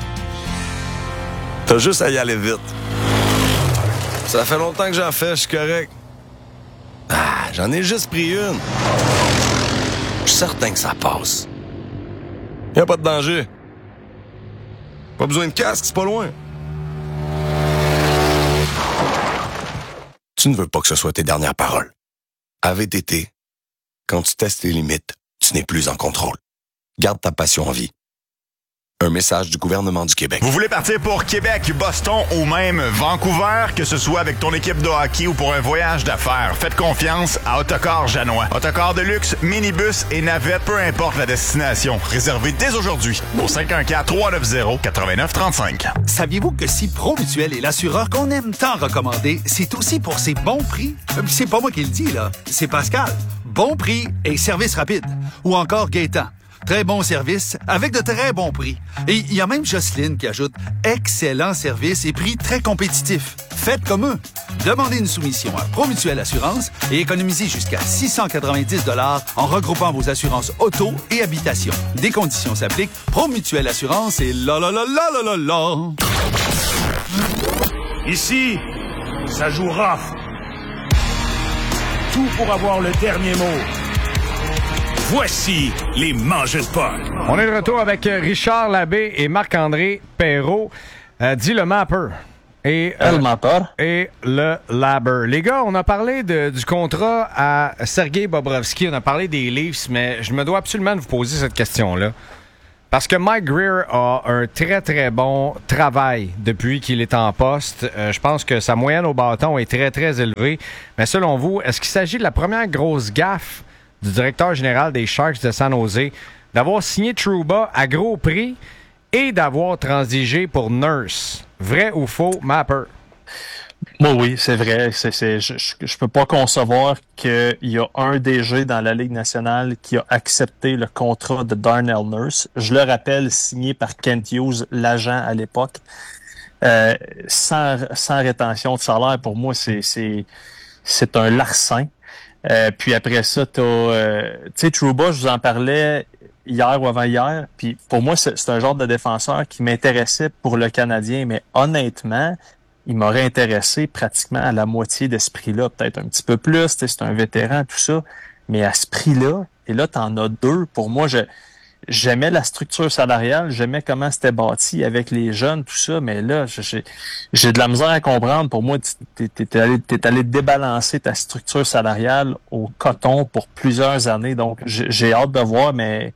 T'as juste à y aller vite. Ça fait longtemps que j'en fais, je suis correct. Ah, j'en ai juste pris une. Je suis certain que ça passe. Y a pas de danger. Pas besoin de casque, c'est pas loin. Tu ne veux pas que ce soit tes dernières paroles. À V T T, quand tu testes les limites, tu n'es plus en contrôle. Garde ta passion en vie. Un message du gouvernement du Québec. Vous voulez partir pour Québec, Boston ou même Vancouver, que ce soit avec ton équipe de hockey ou pour un voyage d'affaires, faites confiance à Autocar Janois. Autocar de luxe, minibus et navette, peu importe la destination. Réservez dès aujourd'hui au cinq un quatre, trois neuf zéro, neuf neuf trois cinq. Saviez-vous que si Promutuel est l'assureur qu'on aime tant recommander, c'est aussi pour ses bons prix? C'est pas moi qui le dis, là. C'est Pascal. Bon prix et service rapide. Ou encore Gaétan. Très bon service, avec de très bons prix. Et il y a même Jocelyne qui ajoute « Excellent service et prix très compétitifs ». Faites comme eux. Demandez une soumission à Promutuel Assurance et économisez jusqu'à six cent quatre-vingt-dix dollars en regroupant vos assurances auto et habitation. Des conditions s'appliquent. Promutuel Assurance et la la la la la la la. Ici, ça joue rough. Tout pour avoir le dernier mot. Voici les mangeurs de potes. On est de retour avec Richard Labbé et Marc-André Perrault. Euh, dit le Mapper. Et, euh, le Mapper. Et le Labber. Les gars, on a parlé de, du contrat à Sergei Bobrovsky, on a parlé des Leafs, mais je me dois absolument de vous poser cette question-là. Parce que Mike Grier a un très, très bon travail depuis qu'il est en poste. Euh, je pense que sa moyenne au bâton est très, très élevée. Mais selon vous, est-ce qu'il s'agit de la première grosse gaffe du directeur général des Sharks de San Jose d'avoir signé Trouba à gros prix et d'avoir transigé pour Nurse? Vrai ou faux, Mapper? Moi, oui, c'est vrai. C'est, c'est, je, je peux pas concevoir qu'il y a un D G dans la Ligue nationale qui a accepté le contrat de Darnell Nurse. Je le rappelle, signé par Kent Hughes, l'agent à l'époque. Euh, sans, sans rétention de salaire, pour moi, c'est, c'est, c'est un larcin. Euh, puis après ça, t'as, euh, tu sais, Trouba, je vous en parlais hier ou avant-hier, puis pour moi, c'est, c'est un genre de défenseur qui m'intéressait pour le Canadien, mais honnêtement, il m'aurait intéressé pratiquement à la moitié de ce prix-là, peut-être un petit peu plus, c'est un vétéran, tout ça, mais à ce prix-là, et là, t'en as deux, pour moi, je, j'aimais la structure salariale, j'aimais comment c'était bâti avec les jeunes, tout ça, mais là, j'ai, j'ai de la misère à comprendre. Pour moi, t'es, t'es, allé, t'es allé débalancer ta structure salariale au coton pour plusieurs années, donc j'ai, j'ai hâte de voir, mais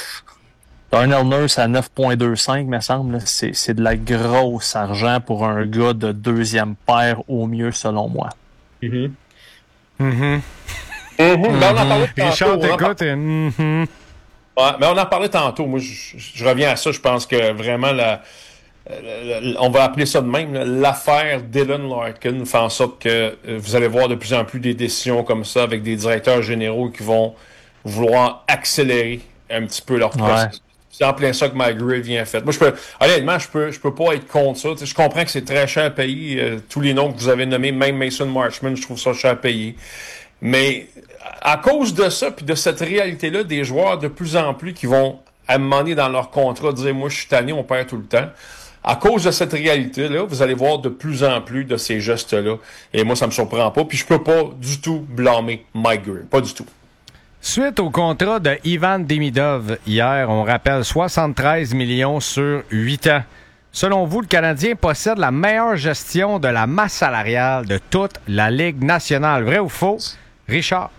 Darnell Nurse à neuf virgule vingt-cinq, me semble, là, c'est, c'est de la grosse argent pour un gars de deuxième paire au mieux, selon moi. Mm-hmm. Mm-hmm. Mm-hmm. Ben, on en parlait tantôt, Richard, on en t'écoutes et... Mm-hmm. Ouais, mais on en parlait tantôt. Moi, je, je reviens à ça. Je pense que vraiment, la, la, la, on va appeler ça de même, là, l'affaire Dylan Larkin fait en sorte que euh, vous allez voir de plus en plus des décisions comme ça avec des directeurs généraux qui vont vouloir accélérer un petit peu leur processus. Ouais. C'est en plein ça que Mike Grier vient faire. Moi, je peux, honnêtement, je peux, je peux pas être contre ça. T'sais, je comprends que c'est très cher à payer. Euh, tous les noms que vous avez nommés, même Mason Marchment, je trouve ça cher à payer. Mais à cause de ça, puis de cette réalité-là, des joueurs de plus en plus qui vont à un moment donné dans leur contrat dire « Moi, je suis tanné, on perd tout le temps ». À cause de cette réalité-là, vous allez voir de plus en plus de ces gestes-là. Et moi, ça me surprend pas. Puis je peux pas du tout blâmer Mike Grier. Pas du tout. Suite au contrat de Ivan Demidov hier, on rappelle soixante-treize millions sur huit ans. Selon vous, le Canadien possède la meilleure gestion de la masse salariale de toute la Ligue nationale. Vrai ou faux? Richard?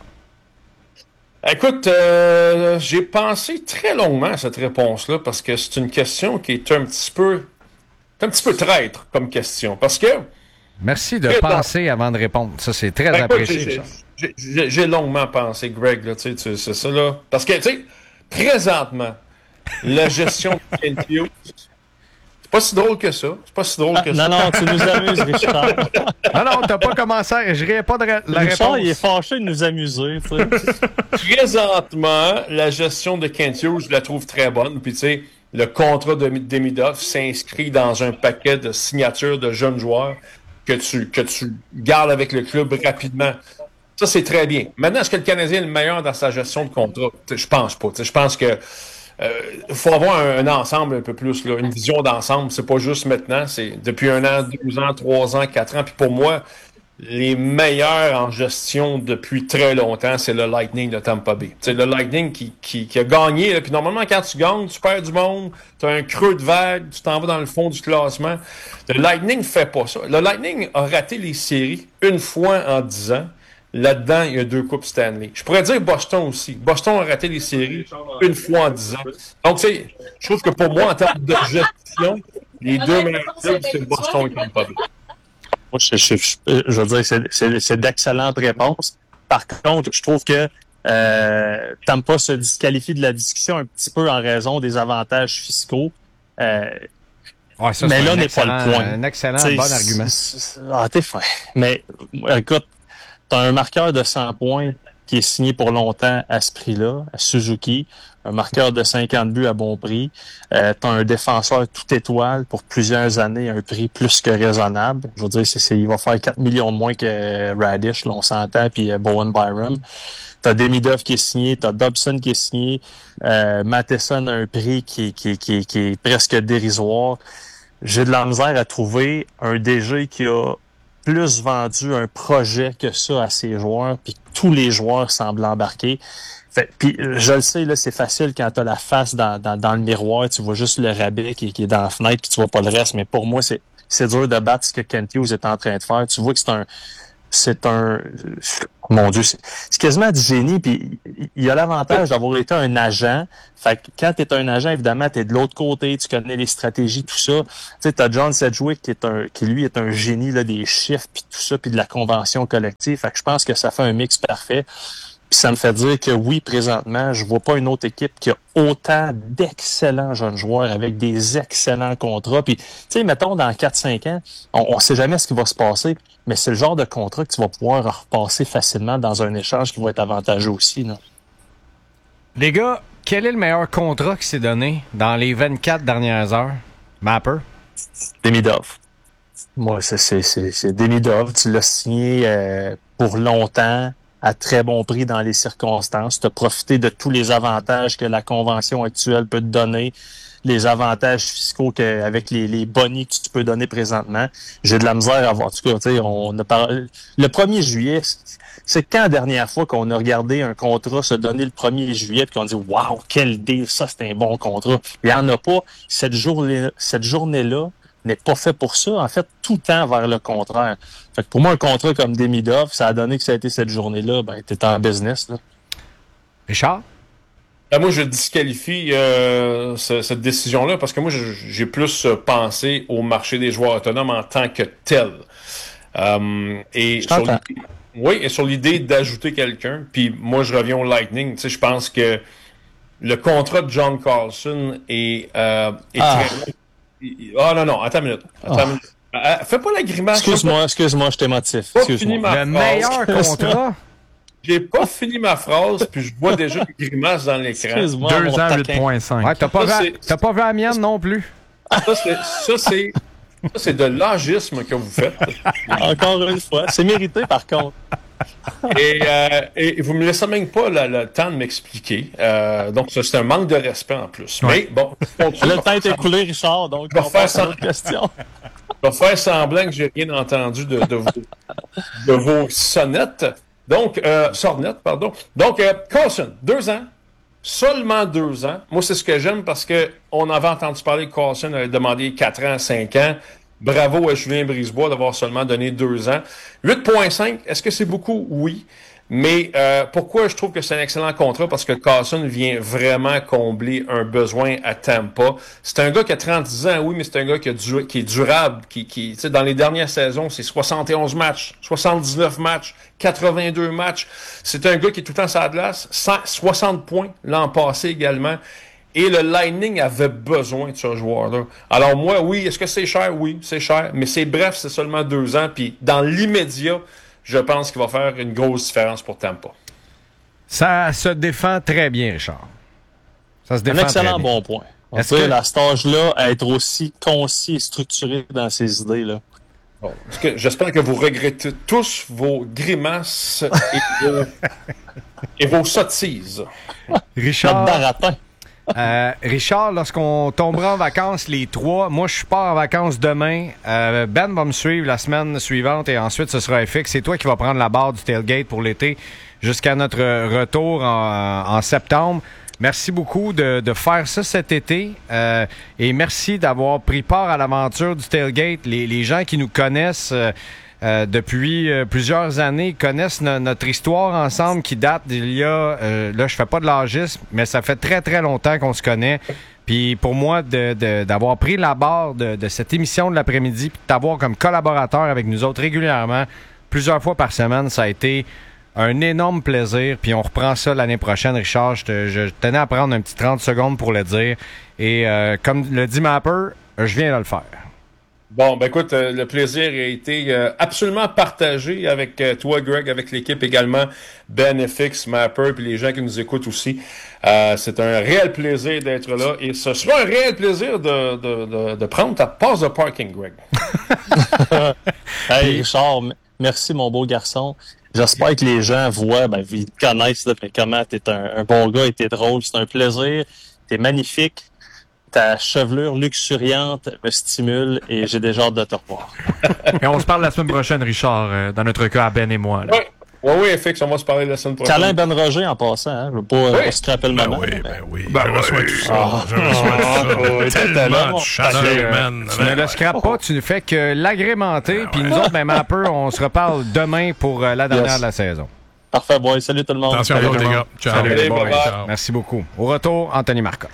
Écoute, euh, j'ai pensé très longuement à cette réponse-là parce que c'est une question qui est un petit peu, un petit peu traître comme question. Parce que... Merci de penser dans... avant de répondre. Ça, c'est très ben, apprécié. Écoute, j'ai, j'ai, j'ai, j'ai longuement pensé, Greg, là, tu sais, c'est ça, là. Parce que, tu sais, présentement, la gestion de Kent Hughes, c'est pas si drôle que ça. C'est pas si drôle ah, que non, ça. Non, non, tu nous amuses, Richard. non, non, t'as pas commencé. Je n'irai pas de la Richard, réponse. Richard, il est fâché de nous amuser. Tu sais. Présentement, la gestion de Kent Hughes, je la trouve très bonne. Puis, tu sais, le contrat de Demidov s'inscrit dans un paquet de signatures de jeunes joueurs que tu, que tu gardes avec le club rapidement. Ça, c'est très bien. Maintenant, est-ce que le Canadien est le meilleur dans sa gestion de contrat? Je pense pas. Je pense que il euh, faut avoir un, un ensemble un peu plus, là, une vision d'ensemble. C'est pas juste maintenant, c'est depuis un an, deux ans, trois ans, quatre ans. Puis pour moi, les meilleurs en gestion depuis très longtemps, c'est le Lightning de Tampa Bay. C'est le Lightning qui, qui, qui a gagné. Là. Puis normalement, quand tu gagnes, tu perds du monde, tu as un creux de vague, tu t'en vas dans le fond du classement. Le Lightning fait pas ça. Le Lightning a raté les séries une fois en dix ans. Là-dedans, il y a deux coupes Stanley. Je pourrais dire Boston aussi. Boston a raté les séries une fois en dix ans. Donc, tu sais, je trouve que pour moi, en termes de gestion, les deux meilleurs clubs, c'est Boston et Tampa Bay. Moi, je, je, je, je veux dire, c'est, c'est, c'est d'excellentes réponses. Par contre, je trouve que euh, Tampa se disqualifie de la discussion un petit peu en raison des avantages fiscaux. Euh, ouais, ça, mais là, n'est pas le point. Un excellent, t'sais, bon argument. Ah, t'es fin. Mais écoute, t'as un marqueur de cent points qui est signé pour longtemps à ce prix-là, à Suzuki. Un marqueur de cinquante buts à bon prix. Euh, t'as un défenseur tout étoile pour plusieurs années à un prix plus que raisonnable. Je veux dire, c'est, c'est, il va faire quatre millions de moins que Radish, là, on s'entend, puis euh, Bowen Byram. T'as Demidov qui est signé, t'as Dobson qui est signé, euh, Matheson a un prix qui, qui, qui, qui est presque dérisoire. J'ai de la misère à trouver un D G qui a plus vendu un projet que ça à ses joueurs, puis tous les joueurs semblent embarquer. Fait, puis je le sais, là, c'est facile quand tu as la face dans, dans, dans le miroir, tu vois juste le rabais qui, qui est dans la fenêtre, puis tu vois pas le reste. Mais pour moi, c'est, c'est dur de battre ce que Kent Hughes est en train de faire. Tu vois que c'est un... C'est un... Mon Dieu, c'est, c'est quasiment du génie. Puis il y a l'avantage d'avoir été un agent. Fait que quand tu es un agent, évidemment, tu es de l'autre côté, tu connais les stratégies, tout ça. Tu sais, tu as John Sedgwick qui est un qui lui est un génie là, des chiffres, puis tout ça, puis de la convention collective. Fait que je pense que ça fait un mix parfait. Puis ça me fait dire que oui, présentement, je vois pas une autre équipe qui a autant d'excellents jeunes joueurs avec des excellents contrats. Puis, tu sais, mettons, dans quatre cinq ans, on, on sait jamais ce qui va se passer, mais c'est le genre de contrat que tu vas pouvoir repasser facilement dans un échange qui va être avantageux aussi, là. Les gars, quel est le meilleur contrat qui s'est donné dans les vingt-quatre dernières heures? Mapper? Demidov. Moi, c'est, c'est, c'est, c'est Demidov. Tu l'as signé euh, pour longtemps, à très bon prix dans les circonstances. Tu as profité de tous les avantages que la convention actuelle peut te donner, les avantages fiscaux que, avec les, les bonnies que tu peux donner présentement. J'ai de la misère à voir. En tout cas, tu sais, on a parlé... Le premier juillet, c'est quand la dernière fois qu'on a regardé un contrat se donner le premier juillet et qu'on dit « Wow, quel deal! Ça, c'est un bon contrat! » Il n'y en a pas. Cette journée, cette journée-là n'est pas fait pour ça. En fait, tout tend vers le contraire. Fait que pour moi, un contrat comme Demidov, ça a donné que ça a été cette journée-là, ben, t'es en business, là. Richard? Ben, moi, je disqualifie euh, ce, cette décision-là parce que moi, je, j'ai plus pensé au marché des joueurs autonomes en tant que tel. Euh, et sur l'idée, oui, et sur l'idée d'ajouter quelqu'un, puis moi, je reviens au Lightning. Tu sais, je pense que le contrat de John Carlson est, euh, est ah. très... Ah oh, non, non, attends une minute. Attends Oh. une minute. Euh, fais pas la grimace. Excuse-moi, excuse-moi, je t'émotif. Excuse-moi. Le meilleur contrat? J'ai pas fini ma phrase, puis je vois déjà une grimace dans l'écran. Excuse-moi, deux ans, huit virgule cinq. Ouais, t'as pas, Ça, vu, t'as pas vu la mienne non plus. Ça, c'est, ça, c'est, ça, c'est de l'agisme que vous faites. Encore une fois. C'est mérité, par contre. Et, euh, et vous me laissez même pas le, le temps de m'expliquer. Euh, donc, ça, c'est un manque de respect en plus. Ouais. Mais bon, Le temps est écoulé, Richard, donc je vais on faire passe à ça. l'autre question. Je vais faire semblant que j'ai rien entendu de, de, vos, de vos sonnettes. Donc, euh, sornettes, pardon. Donc, euh, Carlson, deux ans. Seulement deux ans. Moi, c'est ce que j'aime parce que on avait entendu parler que Carlson avait demandé quatre ans, cinq ans. Bravo à Julien Brisebois d'avoir seulement donné deux ans. huit virgule cinq, est-ce que c'est beaucoup? Oui. Mais euh, pourquoi je trouve que c'est un excellent contrat? Parce que Carlson vient vraiment combler un besoin à Tampa. C'est un gars qui a trente-six ans, oui, mais c'est un gars qui, a du, qui est durable. Qui, qui, tu sais, dans les dernières saisons, c'est soixante et onze matchs, soixante-dix-neuf matchs, quatre-vingt-deux matchs. C'est un gars qui est tout le temps sur la glace. cent soixante points l'an passé également. Et le Lightning avait besoin de ce joueur-là. Alors moi, oui, est-ce que c'est cher? Oui, c'est cher. Mais c'est bref, c'est seulement deux ans. Puis dans l'immédiat, je pense qu'il va faire une grosse différence pour Tampa. Ça se défend très bien, Richard. Ça se défend Un excellent très bien. bon point. On Est-ce peut, que- à cet âge-là, être aussi concis et structuré dans ses idées, là. Bon, parce que j'espère que vous regrettez tous vos grimaces et vos, et vos sottises. Richard, Notre baratin. euh, Richard, lorsqu'on tombera en vacances les trois, moi je pars en vacances demain. Euh, Ben va me suivre la semaine suivante et ensuite ce sera F X. C'est toi qui vas prendre la barre du tailgate pour l'été jusqu'à notre retour en, en septembre. Merci beaucoup de, de faire ça cet été euh, et merci d'avoir pris part à l'aventure du tailgate. Les, les gens qui nous connaissent euh, euh, depuis euh, plusieurs années connaissent no- notre histoire ensemble qui date d'il y a, euh, là je fais pas de l'âgisme, mais ça fait très très longtemps qu'on se connaît. Puis pour moi, de, de, d'avoir pris la barre de, de cette émission de l'après-midi puis de t'avoir comme collaborateur avec nous autres régulièrement, plusieurs fois par semaine, ça a été un énorme plaisir, puis on reprend ça l'année prochaine, Richard. Je, te, je tenais à prendre un petit trente secondes pour le dire. Et euh, comme le dit Mapper, je viens de le faire. Bon, ben écoute, euh, le plaisir a été euh, absolument partagé avec euh, toi, Greg, avec l'équipe également, Ben F X, Mapper, puis les gens qui nous écoutent aussi. Euh, c'est un réel plaisir d'être là et ce sera un réel plaisir de, de, de, de prendre ta passe de parking, Greg. Hey, Richard, m- merci, mon beau garçon. J'espère que les gens voient, ben, ils te connaissent, là, mais comment t'es un, un bon gars et t'es drôle. C'est un plaisir. T'es magnifique. Ta chevelure luxuriante me stimule et j'ai déjà hâte de te revoir. Et on se parle la semaine prochaine, Richard, euh, dans notre cas à Ben et moi. Là. Ouais. Oui, oui, F X, on va se parler la semaine prochaine. Câlin Ben Roger en passant, hein. Je veux pas oui. euh, scraper le moment. Oui, mais... ben oui, ben je reçois oui. tout ça. Ah. Je reçois tout ça. Tellement de chaleur, man. Tu ne le scrapes pas, tu ne fais que l'agrémenter. Puis nous autres, même un peu, on se reparle demain pour euh, la dernière Yes. de la saison. Parfait, boy. Salut tout le monde. Attention à vous, les gars. Ciao. Salut, Salut, boys. bye bye. Merci beaucoup. Au retour, Anthony Marcotte.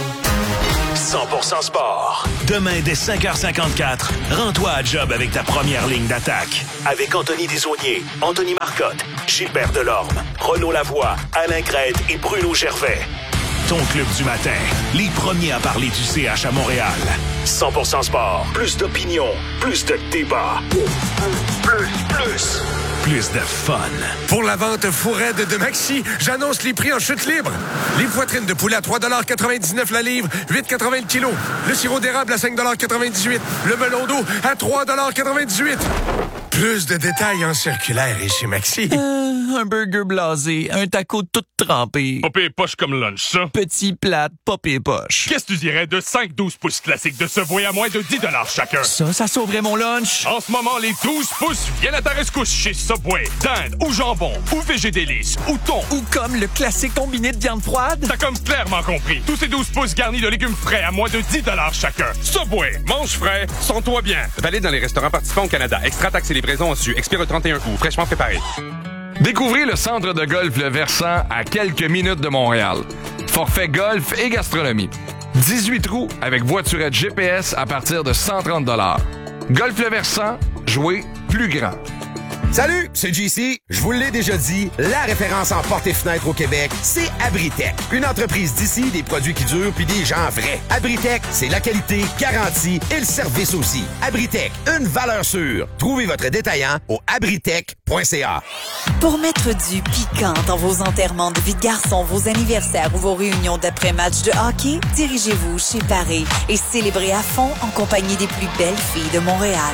cent pour cent sport. Demain, dès cinq heures cinquante-quatre, rends-toi à job avec ta première ligne d'attaque. Avec Anthony Desaulniers, Anthony Marcotte, Gilbert Delorme, Renaud Lavoie, Alain Crête et Bruno Gervais. Ton club du matin, les premiers à parler du C H à Montréal. cent pour cent sport. Plus d'opinion, plus de débat. Plus, plus, plus de fun. Pour la vente fourraide de Maxi, j'annonce les prix en chute libre. Les poitrines de poulet à trois dollars quatre-vingt-dix-neuf la livre, huit quatre-vingts le kilo. Le sirop d'érable à cinq dollars quatre-vingt-dix-huit. Le melon d'eau à trois dollars quatre-vingt-dix-huit. Plus de détails en circulaire et chez Maxi. Euh, un burger blasé, un taco tout trempé. Popé et poche comme lunch, ça. Petit plate, popé et poche. Qu'est-ce que tu dirais de cinq douze pouces classiques de Subway à moins de dix dollars chacun? Ça, ça sauverait mon lunch. En ce moment, les douze pouces viennent à ta rescousse chez Subway. Dinde ou jambon ou végé délice ou thon. Ou comme le classique combiné de viande froide. T'as comme clairement compris. Tous ces douze pouces garnis de légumes frais à moins de dix dollars chacun. Subway, mange frais, sens-toi bien. Valide dans les restaurants participants au Canada. Extra taxes et livraison en su. Expire le trente et un août. Fraîchement préparé. Découvrez le centre de golf Le Versant à quelques minutes de Montréal. Forfait golf et gastronomie. dix-huit trous avec voiturette G P S à partir de cent trente dollars. Golf Le Versant, jouez plus grand. Salut, c'est J C. Je vous l'ai déjà dit, la référence en portes et fenêtres au Québec, c'est Abritech. Une entreprise d'ici, des produits qui durent puis des gens vrais. Abritech, c'est la qualité, garantie et le service aussi. Abritech, une valeur sûre. Trouvez votre détaillant au abritech point c a. Pour mettre du piquant dans vos enterrements de vie de garçon, vos anniversaires ou vos réunions d'après-match de hockey, dirigez-vous chez Paris et célébrez à fond en compagnie des plus belles filles de Montréal.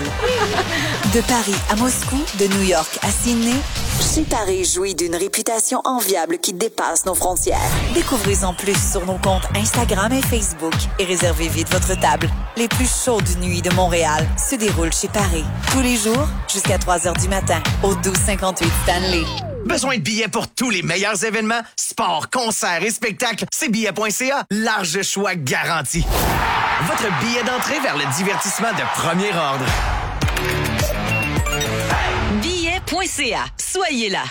De Paris à Moscou, de New York à Sydney, chez Paris jouit d'une réputation enviable qui dépasse nos frontières. Découvrez-en plus sur nos comptes Instagram et Facebook et réservez vite votre table. Les plus chaudes nuits de Montréal se déroulent chez Paris. Tous les jours, jusqu'à trois heures du matin, au douze cinquante-huit Stanley. Besoin de billets pour tous les meilleurs événements? Sport, concerts et spectacles, c'est billets point c a. Large choix garanti. Votre billet d'entrée vers le divertissement de premier ordre. billets point c a. Soyez là.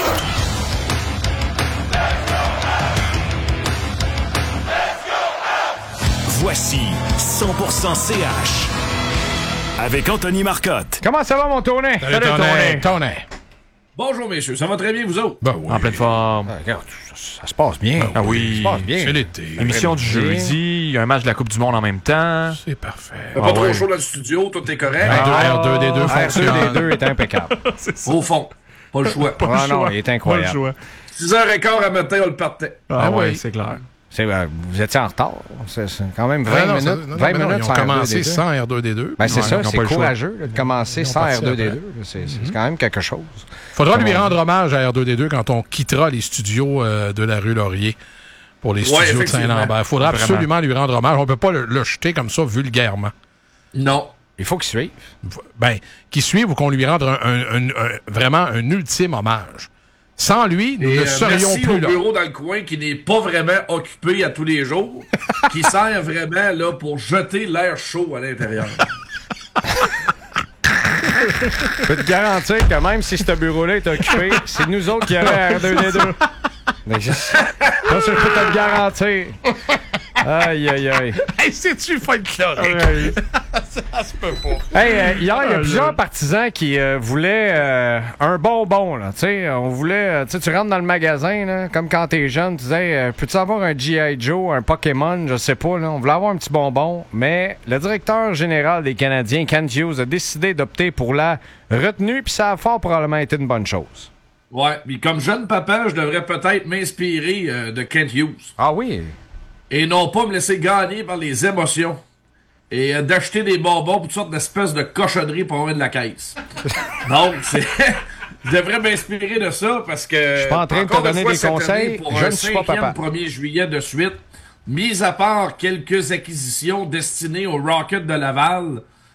Voici cent pour cent C H avec Anthony Marcotte. Comment ça va, mon Tony? Salut, Salut Tony. Tony. Bonjour, messieurs. Ça va très bien, vous autres? Ben oui. En pleine forme. Ah, regarde, ça, ça se passe bien. Ah oui. Ça se passe bien. C'est l'été. Émission du jeudi, il y a un match de la Coupe du Monde en même temps. C'est parfait. Pas Ah trop ouais. chaud dans le studio, tout est correct. Ah, R deux D deux fonctionne. R deux D deux est impeccable. Au fond, pas le choix. Ah non, il est incroyable. six heures quinze à matin, on le partait. Ah, Ah ouais, oui. c'est clair. C'est, euh, vous étiez en retard. C'est, c'est quand même vingt Ah non, minutes. ça- non, non, vingt mais non, minutes ils ont sans commencé R deux D deux. sans R deux D deux. Ben, c'est Ouais, ça, ils ont c'est pas le choix. courageux là, de commencer Ils ont sans parti R deux D deux. après. C'est, c'est quand même quelque chose. Faudra Comme lui on rendre dit. hommage à R deux D deux quand on quittera les studios euh, de la rue Laurier pour les Ouais, studios de effectivement. Saint-Lambert. Faudra Vraiment. absolument lui rendre hommage. On peut pas le, le jeter comme ça vulgairement. Non. Il faut qu'il suive. Ben, qu'il suive ou qu'on lui rende un, un- un- un- vraiment un ultime hommage. Sans lui, nous Et, ne euh, serions merci plus au là. bureau dans le coin qui n'est pas vraiment occupé à tous les jours, qui sert vraiment là pour jeter l'air chaud à l'intérieur. Je peux te garantir que même si ce bureau-là est occupé, c'est nous autres qui aurons R deux D deux. Mais je... Ça, je peux te le garantir. Aïe, aïe, aïe. Hey, c'est-tu folklorique? Ouais. Ça se peut pas. Hey, euh, hier, il y a Ah, plusieurs là. partisans qui euh, voulaient euh, un bonbon, là. Tu sais, on voulait... euh, tu sais, tu rentres dans le magasin, là, comme quand t'es jeune, tu disais, euh, peux-tu avoir un G I. Joe, un Pokémon, je sais pas, là. On voulait avoir un petit bonbon, mais le directeur général des Canadiens, Kent Hughes, a décidé d'opter pour la retenue, puis ça a fort probablement été une bonne chose. Ouais, puis comme jeune papa, je devrais peut-être m'inspirer euh, de Kent Hughes. Ah oui? Et non pas me laisser gagner par les émotions. Et euh, d'acheter des bonbons pour toutes sortes d'espèces de cochonneries pour avoir de la caisse. Donc, c'est... je devrais m'inspirer de ça parce que... Je suis pas en train de te donner des conseils, je ne suis pas papa. premier juillet de suite, mis à part quelques acquisitions destinées au Rocket de Laval,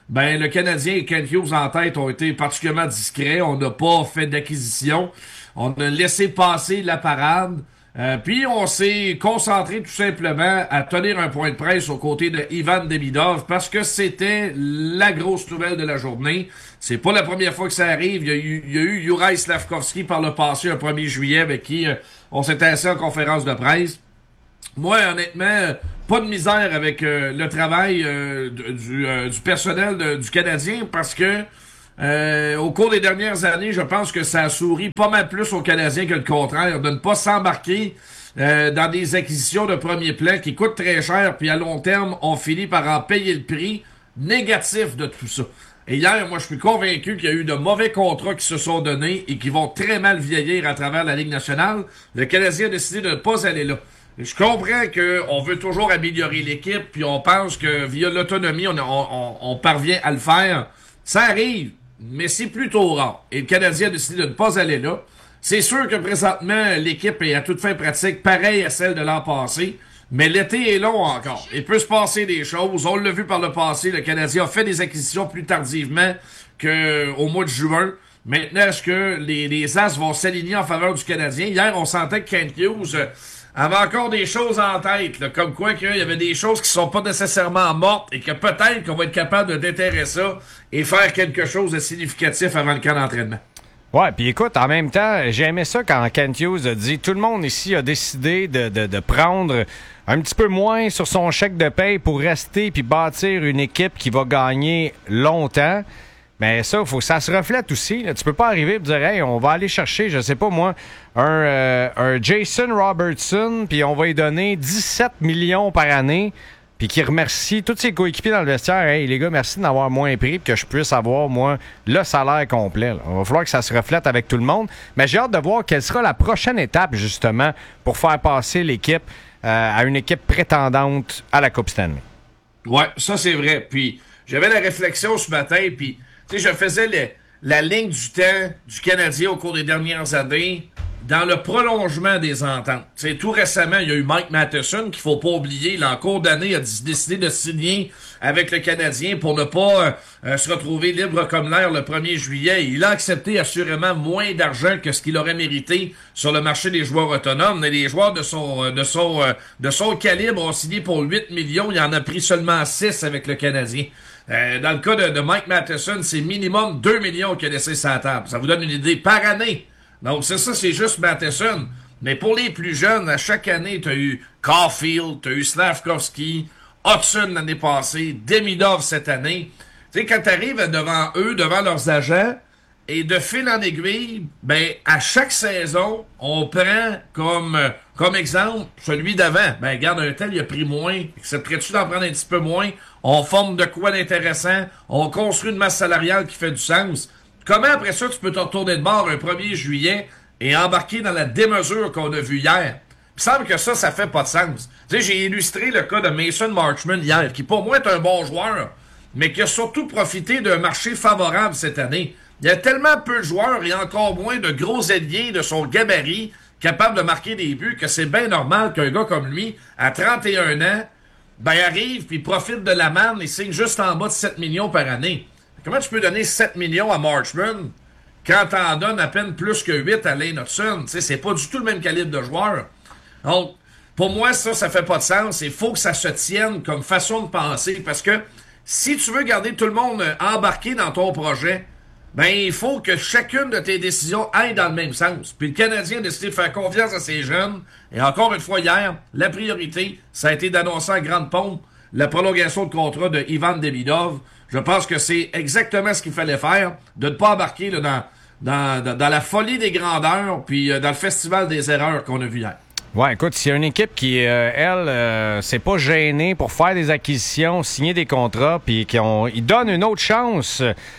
ben le Canadien et Kent Hughes en tête ont été particulièrement discrets. On n'a pas fait d'acquisition. On a laissé passer la parade. Euh, puis on s'est concentré tout simplement à tenir un point de presse aux côtés de Ivan Demidov parce que c'était la grosse nouvelle de la journée. C'est pas la première fois que ça arrive. Il y a eu, il y a eu Juraj Slafkovský par le passé, un premier juillet, avec qui euh, on s'était assis en conférence de presse. Moi, honnêtement, pas de misère avec euh, le travail euh, du, euh, du personnel de, du Canadien parce que Euh, au cours des dernières années, je pense que ça a souri pas mal plus aux Canadiens que le contraire, de ne pas s'embarquer euh, dans des acquisitions de premier plan qui coûtent très cher, puis à long terme, on finit par en payer le prix négatif de tout ça. Et hier, moi, je suis convaincu qu'il y a eu de mauvais contrats qui se sont donnés et qui vont très mal vieillir à travers la Ligue nationale. Le Canadien a décidé de ne pas aller là. Je comprends qu'on veut toujours améliorer l'équipe, puis on pense que via l'autonomie, on, on, on parvient à le faire. Ça arrive. Mais c'est plutôt rare. Et le Canadien a décidé de ne pas aller là. C'est sûr que présentement, l'équipe est à toute fin pratique, pareille à celle de l'an passé. Mais l'été est long encore. Il peut se passer des choses. On l'a vu par le passé. Le Canadien a fait des acquisitions plus tardivement qu'au mois de juin. Maintenant, est-ce que les, les As vont s'aligner en faveur du Canadien? Hier, on sentait que Kent Hughes euh, avait encore des choses en tête. Là, comme quoi qu'il y avait des choses qui sont pas nécessairement mortes et que peut-être qu'on va être capable de déterrer ça et faire quelque chose de significatif avant le camp d'entraînement. Ouais, puis écoute, en même temps, j'ai aimé ça quand Kent Hughes a dit « Tout le monde ici a décidé de, de, de prendre un petit peu moins sur son chèque de paye pour rester puis bâtir une équipe qui va gagner longtemps. » Mais ça, faut que ça se reflète aussi. Là. Tu peux pas arriver et dire « Hey, on va aller chercher, je sais pas moi, un, euh, un Jason Robertson, puis on va lui donner dix-sept millions par année. » Puis qui remercie tous ses coéquipiers dans le vestiaire. Hey, les gars, merci d'en avoir moins pris puis que je puisse avoir, moi, le salaire complet. Là. Il va falloir que ça se reflète avec tout le monde. Mais j'ai hâte de voir quelle sera la prochaine étape, justement, pour faire passer l'équipe euh, à une équipe prétendante à la Coupe Stanley. Ouais, ça, c'est vrai. Puis j'avais la réflexion ce matin, puis tu sais, je faisais le, la ligne du temps du Canadien au cours des dernières années dans le prolongement des ententes. T'sais, tout récemment, il y a eu Mike Matheson, qu'il faut pas oublier, là, en cours d'année, a décidé de signer avec le Canadien pour ne pas euh, se retrouver libre comme l'air le premier juillet. Il a accepté assurément moins d'argent que ce qu'il aurait mérité sur le marché des joueurs autonomes. Mais les joueurs de son de son de son calibre ont signé pour huit millions. Il en a pris seulement six avec le Canadien. Euh, dans le cas de, de Mike Matheson, c'est minimum deux millions qu'il a laissé sur la table. Ça vous donne une idée par année. Donc, c'est ça, c'est juste Matheson. Mais pour les plus jeunes, à chaque année, tu as eu Caulfield, tu as eu Slafkovský, Hudson l'année passée, Demidov cette année. Tu sais, quand tu arrives devant eux, devant leurs agents, et de fil en aiguille, ben, à chaque saison, on prend comme, comme exemple celui d'avant. Ben, regarde, un tel, il a pris moins. Accepterais-tu d'en prendre un petit peu moins? On forme de quoi d'intéressant? On construit une masse salariale qui fait du sens. Comment, après ça, tu peux te retourner de bord un premier juillet et embarquer dans la démesure qu'on a vue hier? Il me semble que ça, ça fait pas de sens. Tu sais, j'ai illustré le cas de Mason Marchment hier, qui pour moi est un bon joueur, mais qui a surtout profité d'un marché favorable cette année. Il y a tellement peu de joueurs et encore moins de gros ailiers de son gabarit capables de marquer des buts que c'est bien normal qu'un gars comme lui, à trente et un ans, ben arrive puis profite de la manne et signe juste en bas de sept millions par année. Comment tu peux donner sept millions à Marchment quand t'en donnes à peine plus que huit à Lane Hudson? Tu sais, c'est pas du tout le même calibre de joueur. Donc, pour moi, ça, ça fait pas de sens. Il faut que ça se tienne comme façon de penser parce que si tu veux garder tout le monde embarqué dans ton projet, ben, il faut que chacune de tes décisions aille dans le même sens. Puis le Canadien a décidé de faire confiance à ses jeunes. Et encore une fois, hier, la priorité, ça a été d'annoncer à grande pompe la prolongation de contrat de Ivan Demidov. Je pense que c'est exactement ce qu'il fallait faire, de ne pas embarquer là, dans, dans, dans, dans la folie des grandeurs, puis euh, dans le festival des erreurs qu'on a vu hier. Ouais, écoute, s'il y a une équipe qui, euh, elle, euh, s'est pas gênée pour faire des acquisitions, signer des contrats, puis qu'ils donnent une autre chance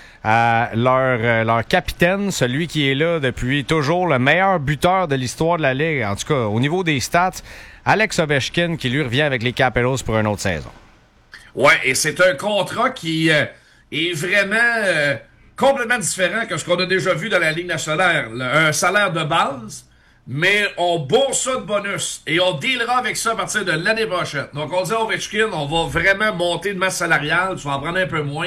à leur, euh, leur capitaine, celui qui est là depuis toujours le meilleur buteur de l'histoire de la Ligue, en tout cas au niveau des stats, Alex Ovechkin, qui lui revient avec les Capitals pour une autre saison. Ouais, et c'est un contrat qui euh, est vraiment euh, complètement différent que ce qu'on a déjà vu dans la Ligue nationale. Un salaire de base, mais on bourse ça de bonus et on dealera avec ça à partir de l'année prochaine. Donc on dit à Ovechkin, on va vraiment monter de masse salariale, tu vas en prendre un peu moins,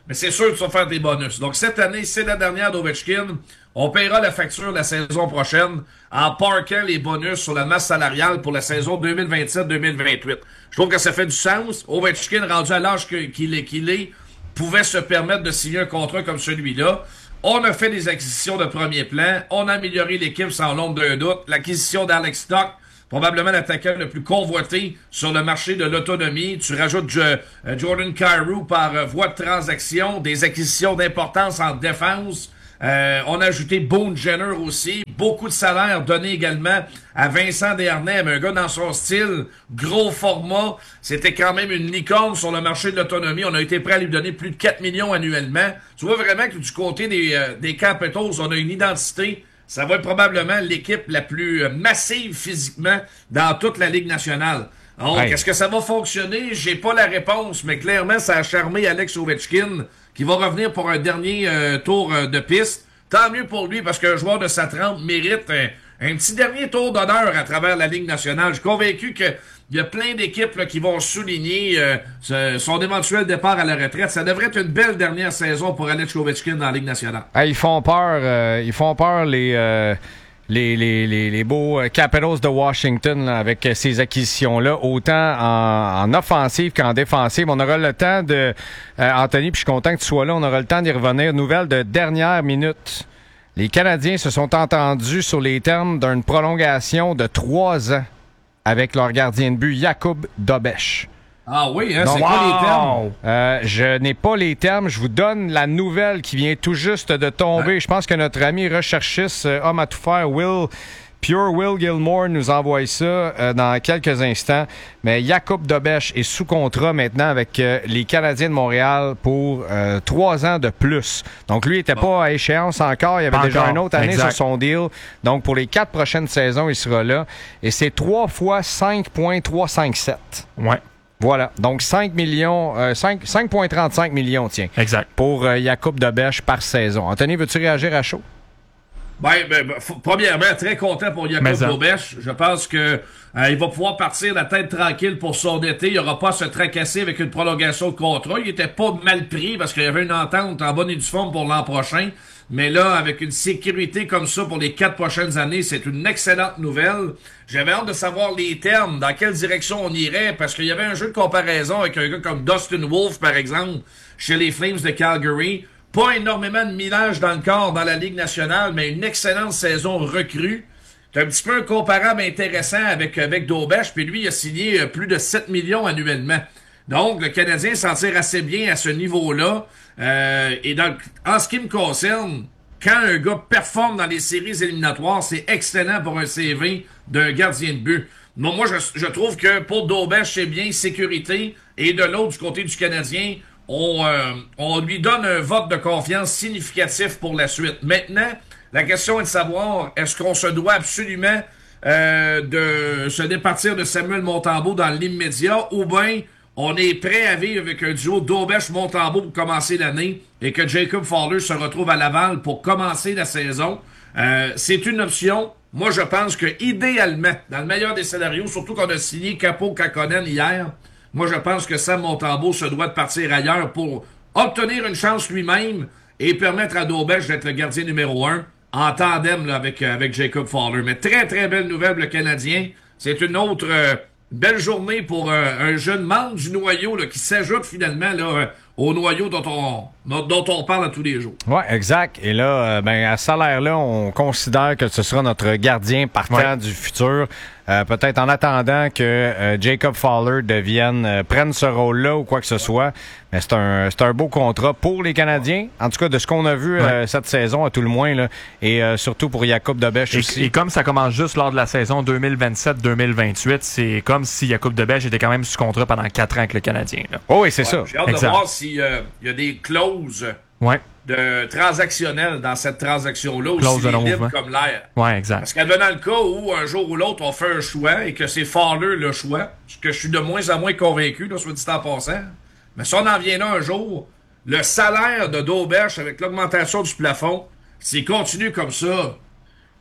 mais c'est sûr que tu vas faire des bonus. Donc, cette année, c'est la dernière d'Ovechkin. On paiera la facture la saison prochaine en parquant les bonus sur la masse salariale pour la saison deux mille vingt-sept deux mille vingt-huit. Je trouve que ça fait du sens. Ovechkin, rendu à l'âge qu'il est, qu'il est, pouvait se permettre de signer un contrat comme celui-là. On a fait des acquisitions de premier plan. On a amélioré l'équipe sans l'ombre d'un doute. L'acquisition d'Alex Stock, probablement l'attaquant le plus convoité sur le marché de l'autonomie. Tu rajoutes euh, Jordan Kyrou par euh, voie de transaction, des acquisitions d'importance en défense. Euh, on a ajouté Boone Jenner aussi. Beaucoup de salaires donnés également à Vincent Desharnais, un gars dans son style, gros format. C'était quand même une licorne sur le marché de l'autonomie. On a été prêt à lui donner plus de quatre millions annuellement. Tu vois vraiment que du côté des, euh, des Capitals, on a une identité. Ça va être probablement l'équipe la plus euh, massive physiquement dans toute la Ligue nationale. Donc, hey. Est-ce que ça va fonctionner? J'ai pas la réponse, mais clairement, ça a charmé Alex Ovechkin, qui va revenir pour un dernier euh, tour euh, de piste. Tant mieux pour lui, parce qu'un joueur de sa trempe mérite un, un petit dernier tour d'honneur à travers la Ligue nationale. Je suis convaincu que il y a plein d'équipes là, qui vont souligner euh, ce, son éventuel départ à la retraite. Ça devrait être une belle dernière saison pour Alex Ovechkin dans la Ligue nationale. Hey, ils font peur, euh, ils font peur les... Euh... Les, les, les, les beaux Capitals de Washington là, avec ces acquisitions-là, autant en, en offensive qu'en défensive. On aura le temps de... Euh, Anthony, puis je suis content que tu sois là, on aura le temps d'y revenir. Nouvelle de dernière minute. Les Canadiens se sont entendus sur les termes d'une prolongation de trois ans avec leur gardien de but, Jakub Dobeš. Ah oui, hein, Donc, c'est quoi les termes? Euh, je n'ai pas les termes. Je vous donne la nouvelle qui vient tout juste de tomber. Ouais. Je pense que notre ami recherchiste, euh, homme à tout faire, Will, Pure Will Gilmore, nous envoie ça euh, dans quelques instants. Mais Jakub Dobeš est sous contrat maintenant avec euh, les Canadiens de Montréal pour euh, trois ans de plus. Donc lui, il n'était bon. pas à échéance encore. Il y avait pas déjà encore. une autre année exact. sur son deal. Donc pour les quatre prochaines saisons, il sera là. Et c'est trois fois cinq virgule trois cinq sept. Ouais. Voilà. Donc, cinq millions, euh, cinq virgule trente-cinq millions, tiens. Exact. Pour euh, Jakub Dobeš par saison. Anthony, veux-tu réagir à chaud? Ben, ben, ben f- premièrement, très content pour Jakub Dobeš. Je pense que euh, il va pouvoir partir la tête tranquille pour son été. Il n'aura pas à se tracasser avec une prolongation de contrat. Il était pas mal pris parce qu'il y avait une entente en bonne et due forme pour l'an prochain. Mais là, avec une sécurité comme ça pour les quatre prochaines années, c'est une excellente nouvelle. J'avais hâte de savoir les termes, dans quelle direction on irait, parce qu'il y avait un jeu de comparaison avec un gars comme Dustin Wolf, par exemple, chez les Flames de Calgary. Pas énormément de millage dans le corps dans la Ligue nationale, mais une excellente saison recrue. C'est un petit peu un comparable intéressant avec, avec Dobeš, puis lui, il a signé plus de sept millions annuellement. Donc, le Canadien s'en tire assez bien à ce niveau-là. Euh, et donc, en ce qui me concerne, quand un gars performe dans les séries éliminatoires, c'est excellent pour un C V d'un gardien de but. Bon, moi, je, je trouve que pour Dobeš, c'est bien sécurité. Et de l'autre, du côté du Canadien, on, euh, on lui donne un vote de confiance significatif pour la suite. Maintenant, la question est de savoir, est-ce qu'on se doit absolument euh, de se départir de Samuel Montembeault dans l'immédiat, ou bien on est prêt à vivre avec un duo Dobeš-Montembeault pour commencer l'année et que Jacob Fowler se retrouve à Laval pour commencer la saison. Euh, c'est une option. Moi, je pense que idéalement, dans le meilleur des scénarios, surtout qu'on a signé Capo-Kakkonen hier, moi, je pense que Sam Montembeault se doit de partir ailleurs pour obtenir une chance lui-même et permettre à Dobeš d'être le gardien numéro un en tandem là, avec, avec Jacob Fowler. Mais très, très belle nouvelle, le Canadien. C'est une autre... Euh, belle journée pour euh, un jeune membre du noyau là, qui s'ajoute finalement là, euh, au noyau dont on, dont on parle à tous les jours. Oui, exact. Et là, euh, ben, à ce salaire-là, on considère que ce sera notre gardien partant ouais. du futur. Euh, peut-être en attendant que euh, Jacob Fowler devienne, euh, prenne ce rôle-là ou quoi que ce soit. Mais c'est un, c'est un beau contrat pour les Canadiens. En tout cas, de ce qu'on a vu ouais. euh, cette saison, à tout le moins. Là, et euh, surtout pour Jakub Dobeš et, aussi. Et comme ça commence juste lors de la saison deux mille vingt-sept deux mille vingt-huit, c'est comme si Jakub Dobeš était quand même sous contrat pendant quatre ans avec le Canadien. Là. Oh oui, c'est ouais, ça. J'ai hâte exact. de voir s'il euh, y a des clauses ouais. de transactionnelles dans cette transaction-là, ou clause s'il de est libre mouvement. comme l'air. Oui, exact. Parce qu'advenant le cas où un jour ou l'autre on fait un choix et que c'est Fowler le choix, ce que je suis de moins en moins convaincu, là, soit dit en passant, mais si on en vient là un jour, le salaire de Dobeš avec l'augmentation du plafond, s'il continue comme ça,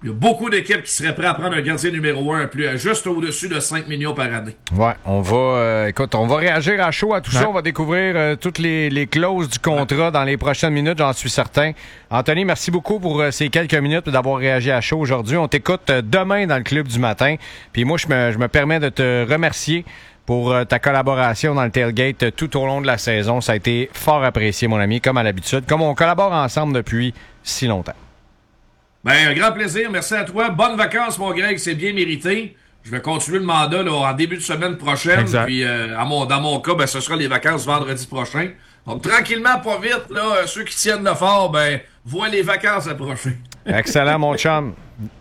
Il y a beaucoup d'équipes qui seraient prêtes à prendre un gardien numéro un plus, juste au-dessus de cinq millions par année. Ouais, on va euh, écoute, on va réagir à chaud à tout ouais. ça. On va découvrir euh, toutes les, les clauses du contrat ouais. dans les prochaines minutes, j'en suis certain. Anthony, merci beaucoup pour euh, ces quelques minutes d'avoir réagi à chaud aujourd'hui. On t'écoute euh, demain dans le club du matin. Puis moi, je me, je me permets de te remercier pour euh, ta collaboration dans le tailgate euh, tout au long de la saison. Ça a été fort apprécié, mon ami, comme à l'habitude, comme on collabore ensemble depuis si longtemps. Ben, un grand plaisir. Merci à toi. Bonnes vacances, mon Greg. C'est bien mérité. Je vais continuer le mandat là, en début de semaine prochaine. Exact. Puis, euh, à mon, dans mon cas, ben, ce sera les vacances vendredi prochain. Donc, tranquillement, pas vite, là, ceux qui tiennent le fort, ben, voient les vacances approcher. Excellent, mon chum.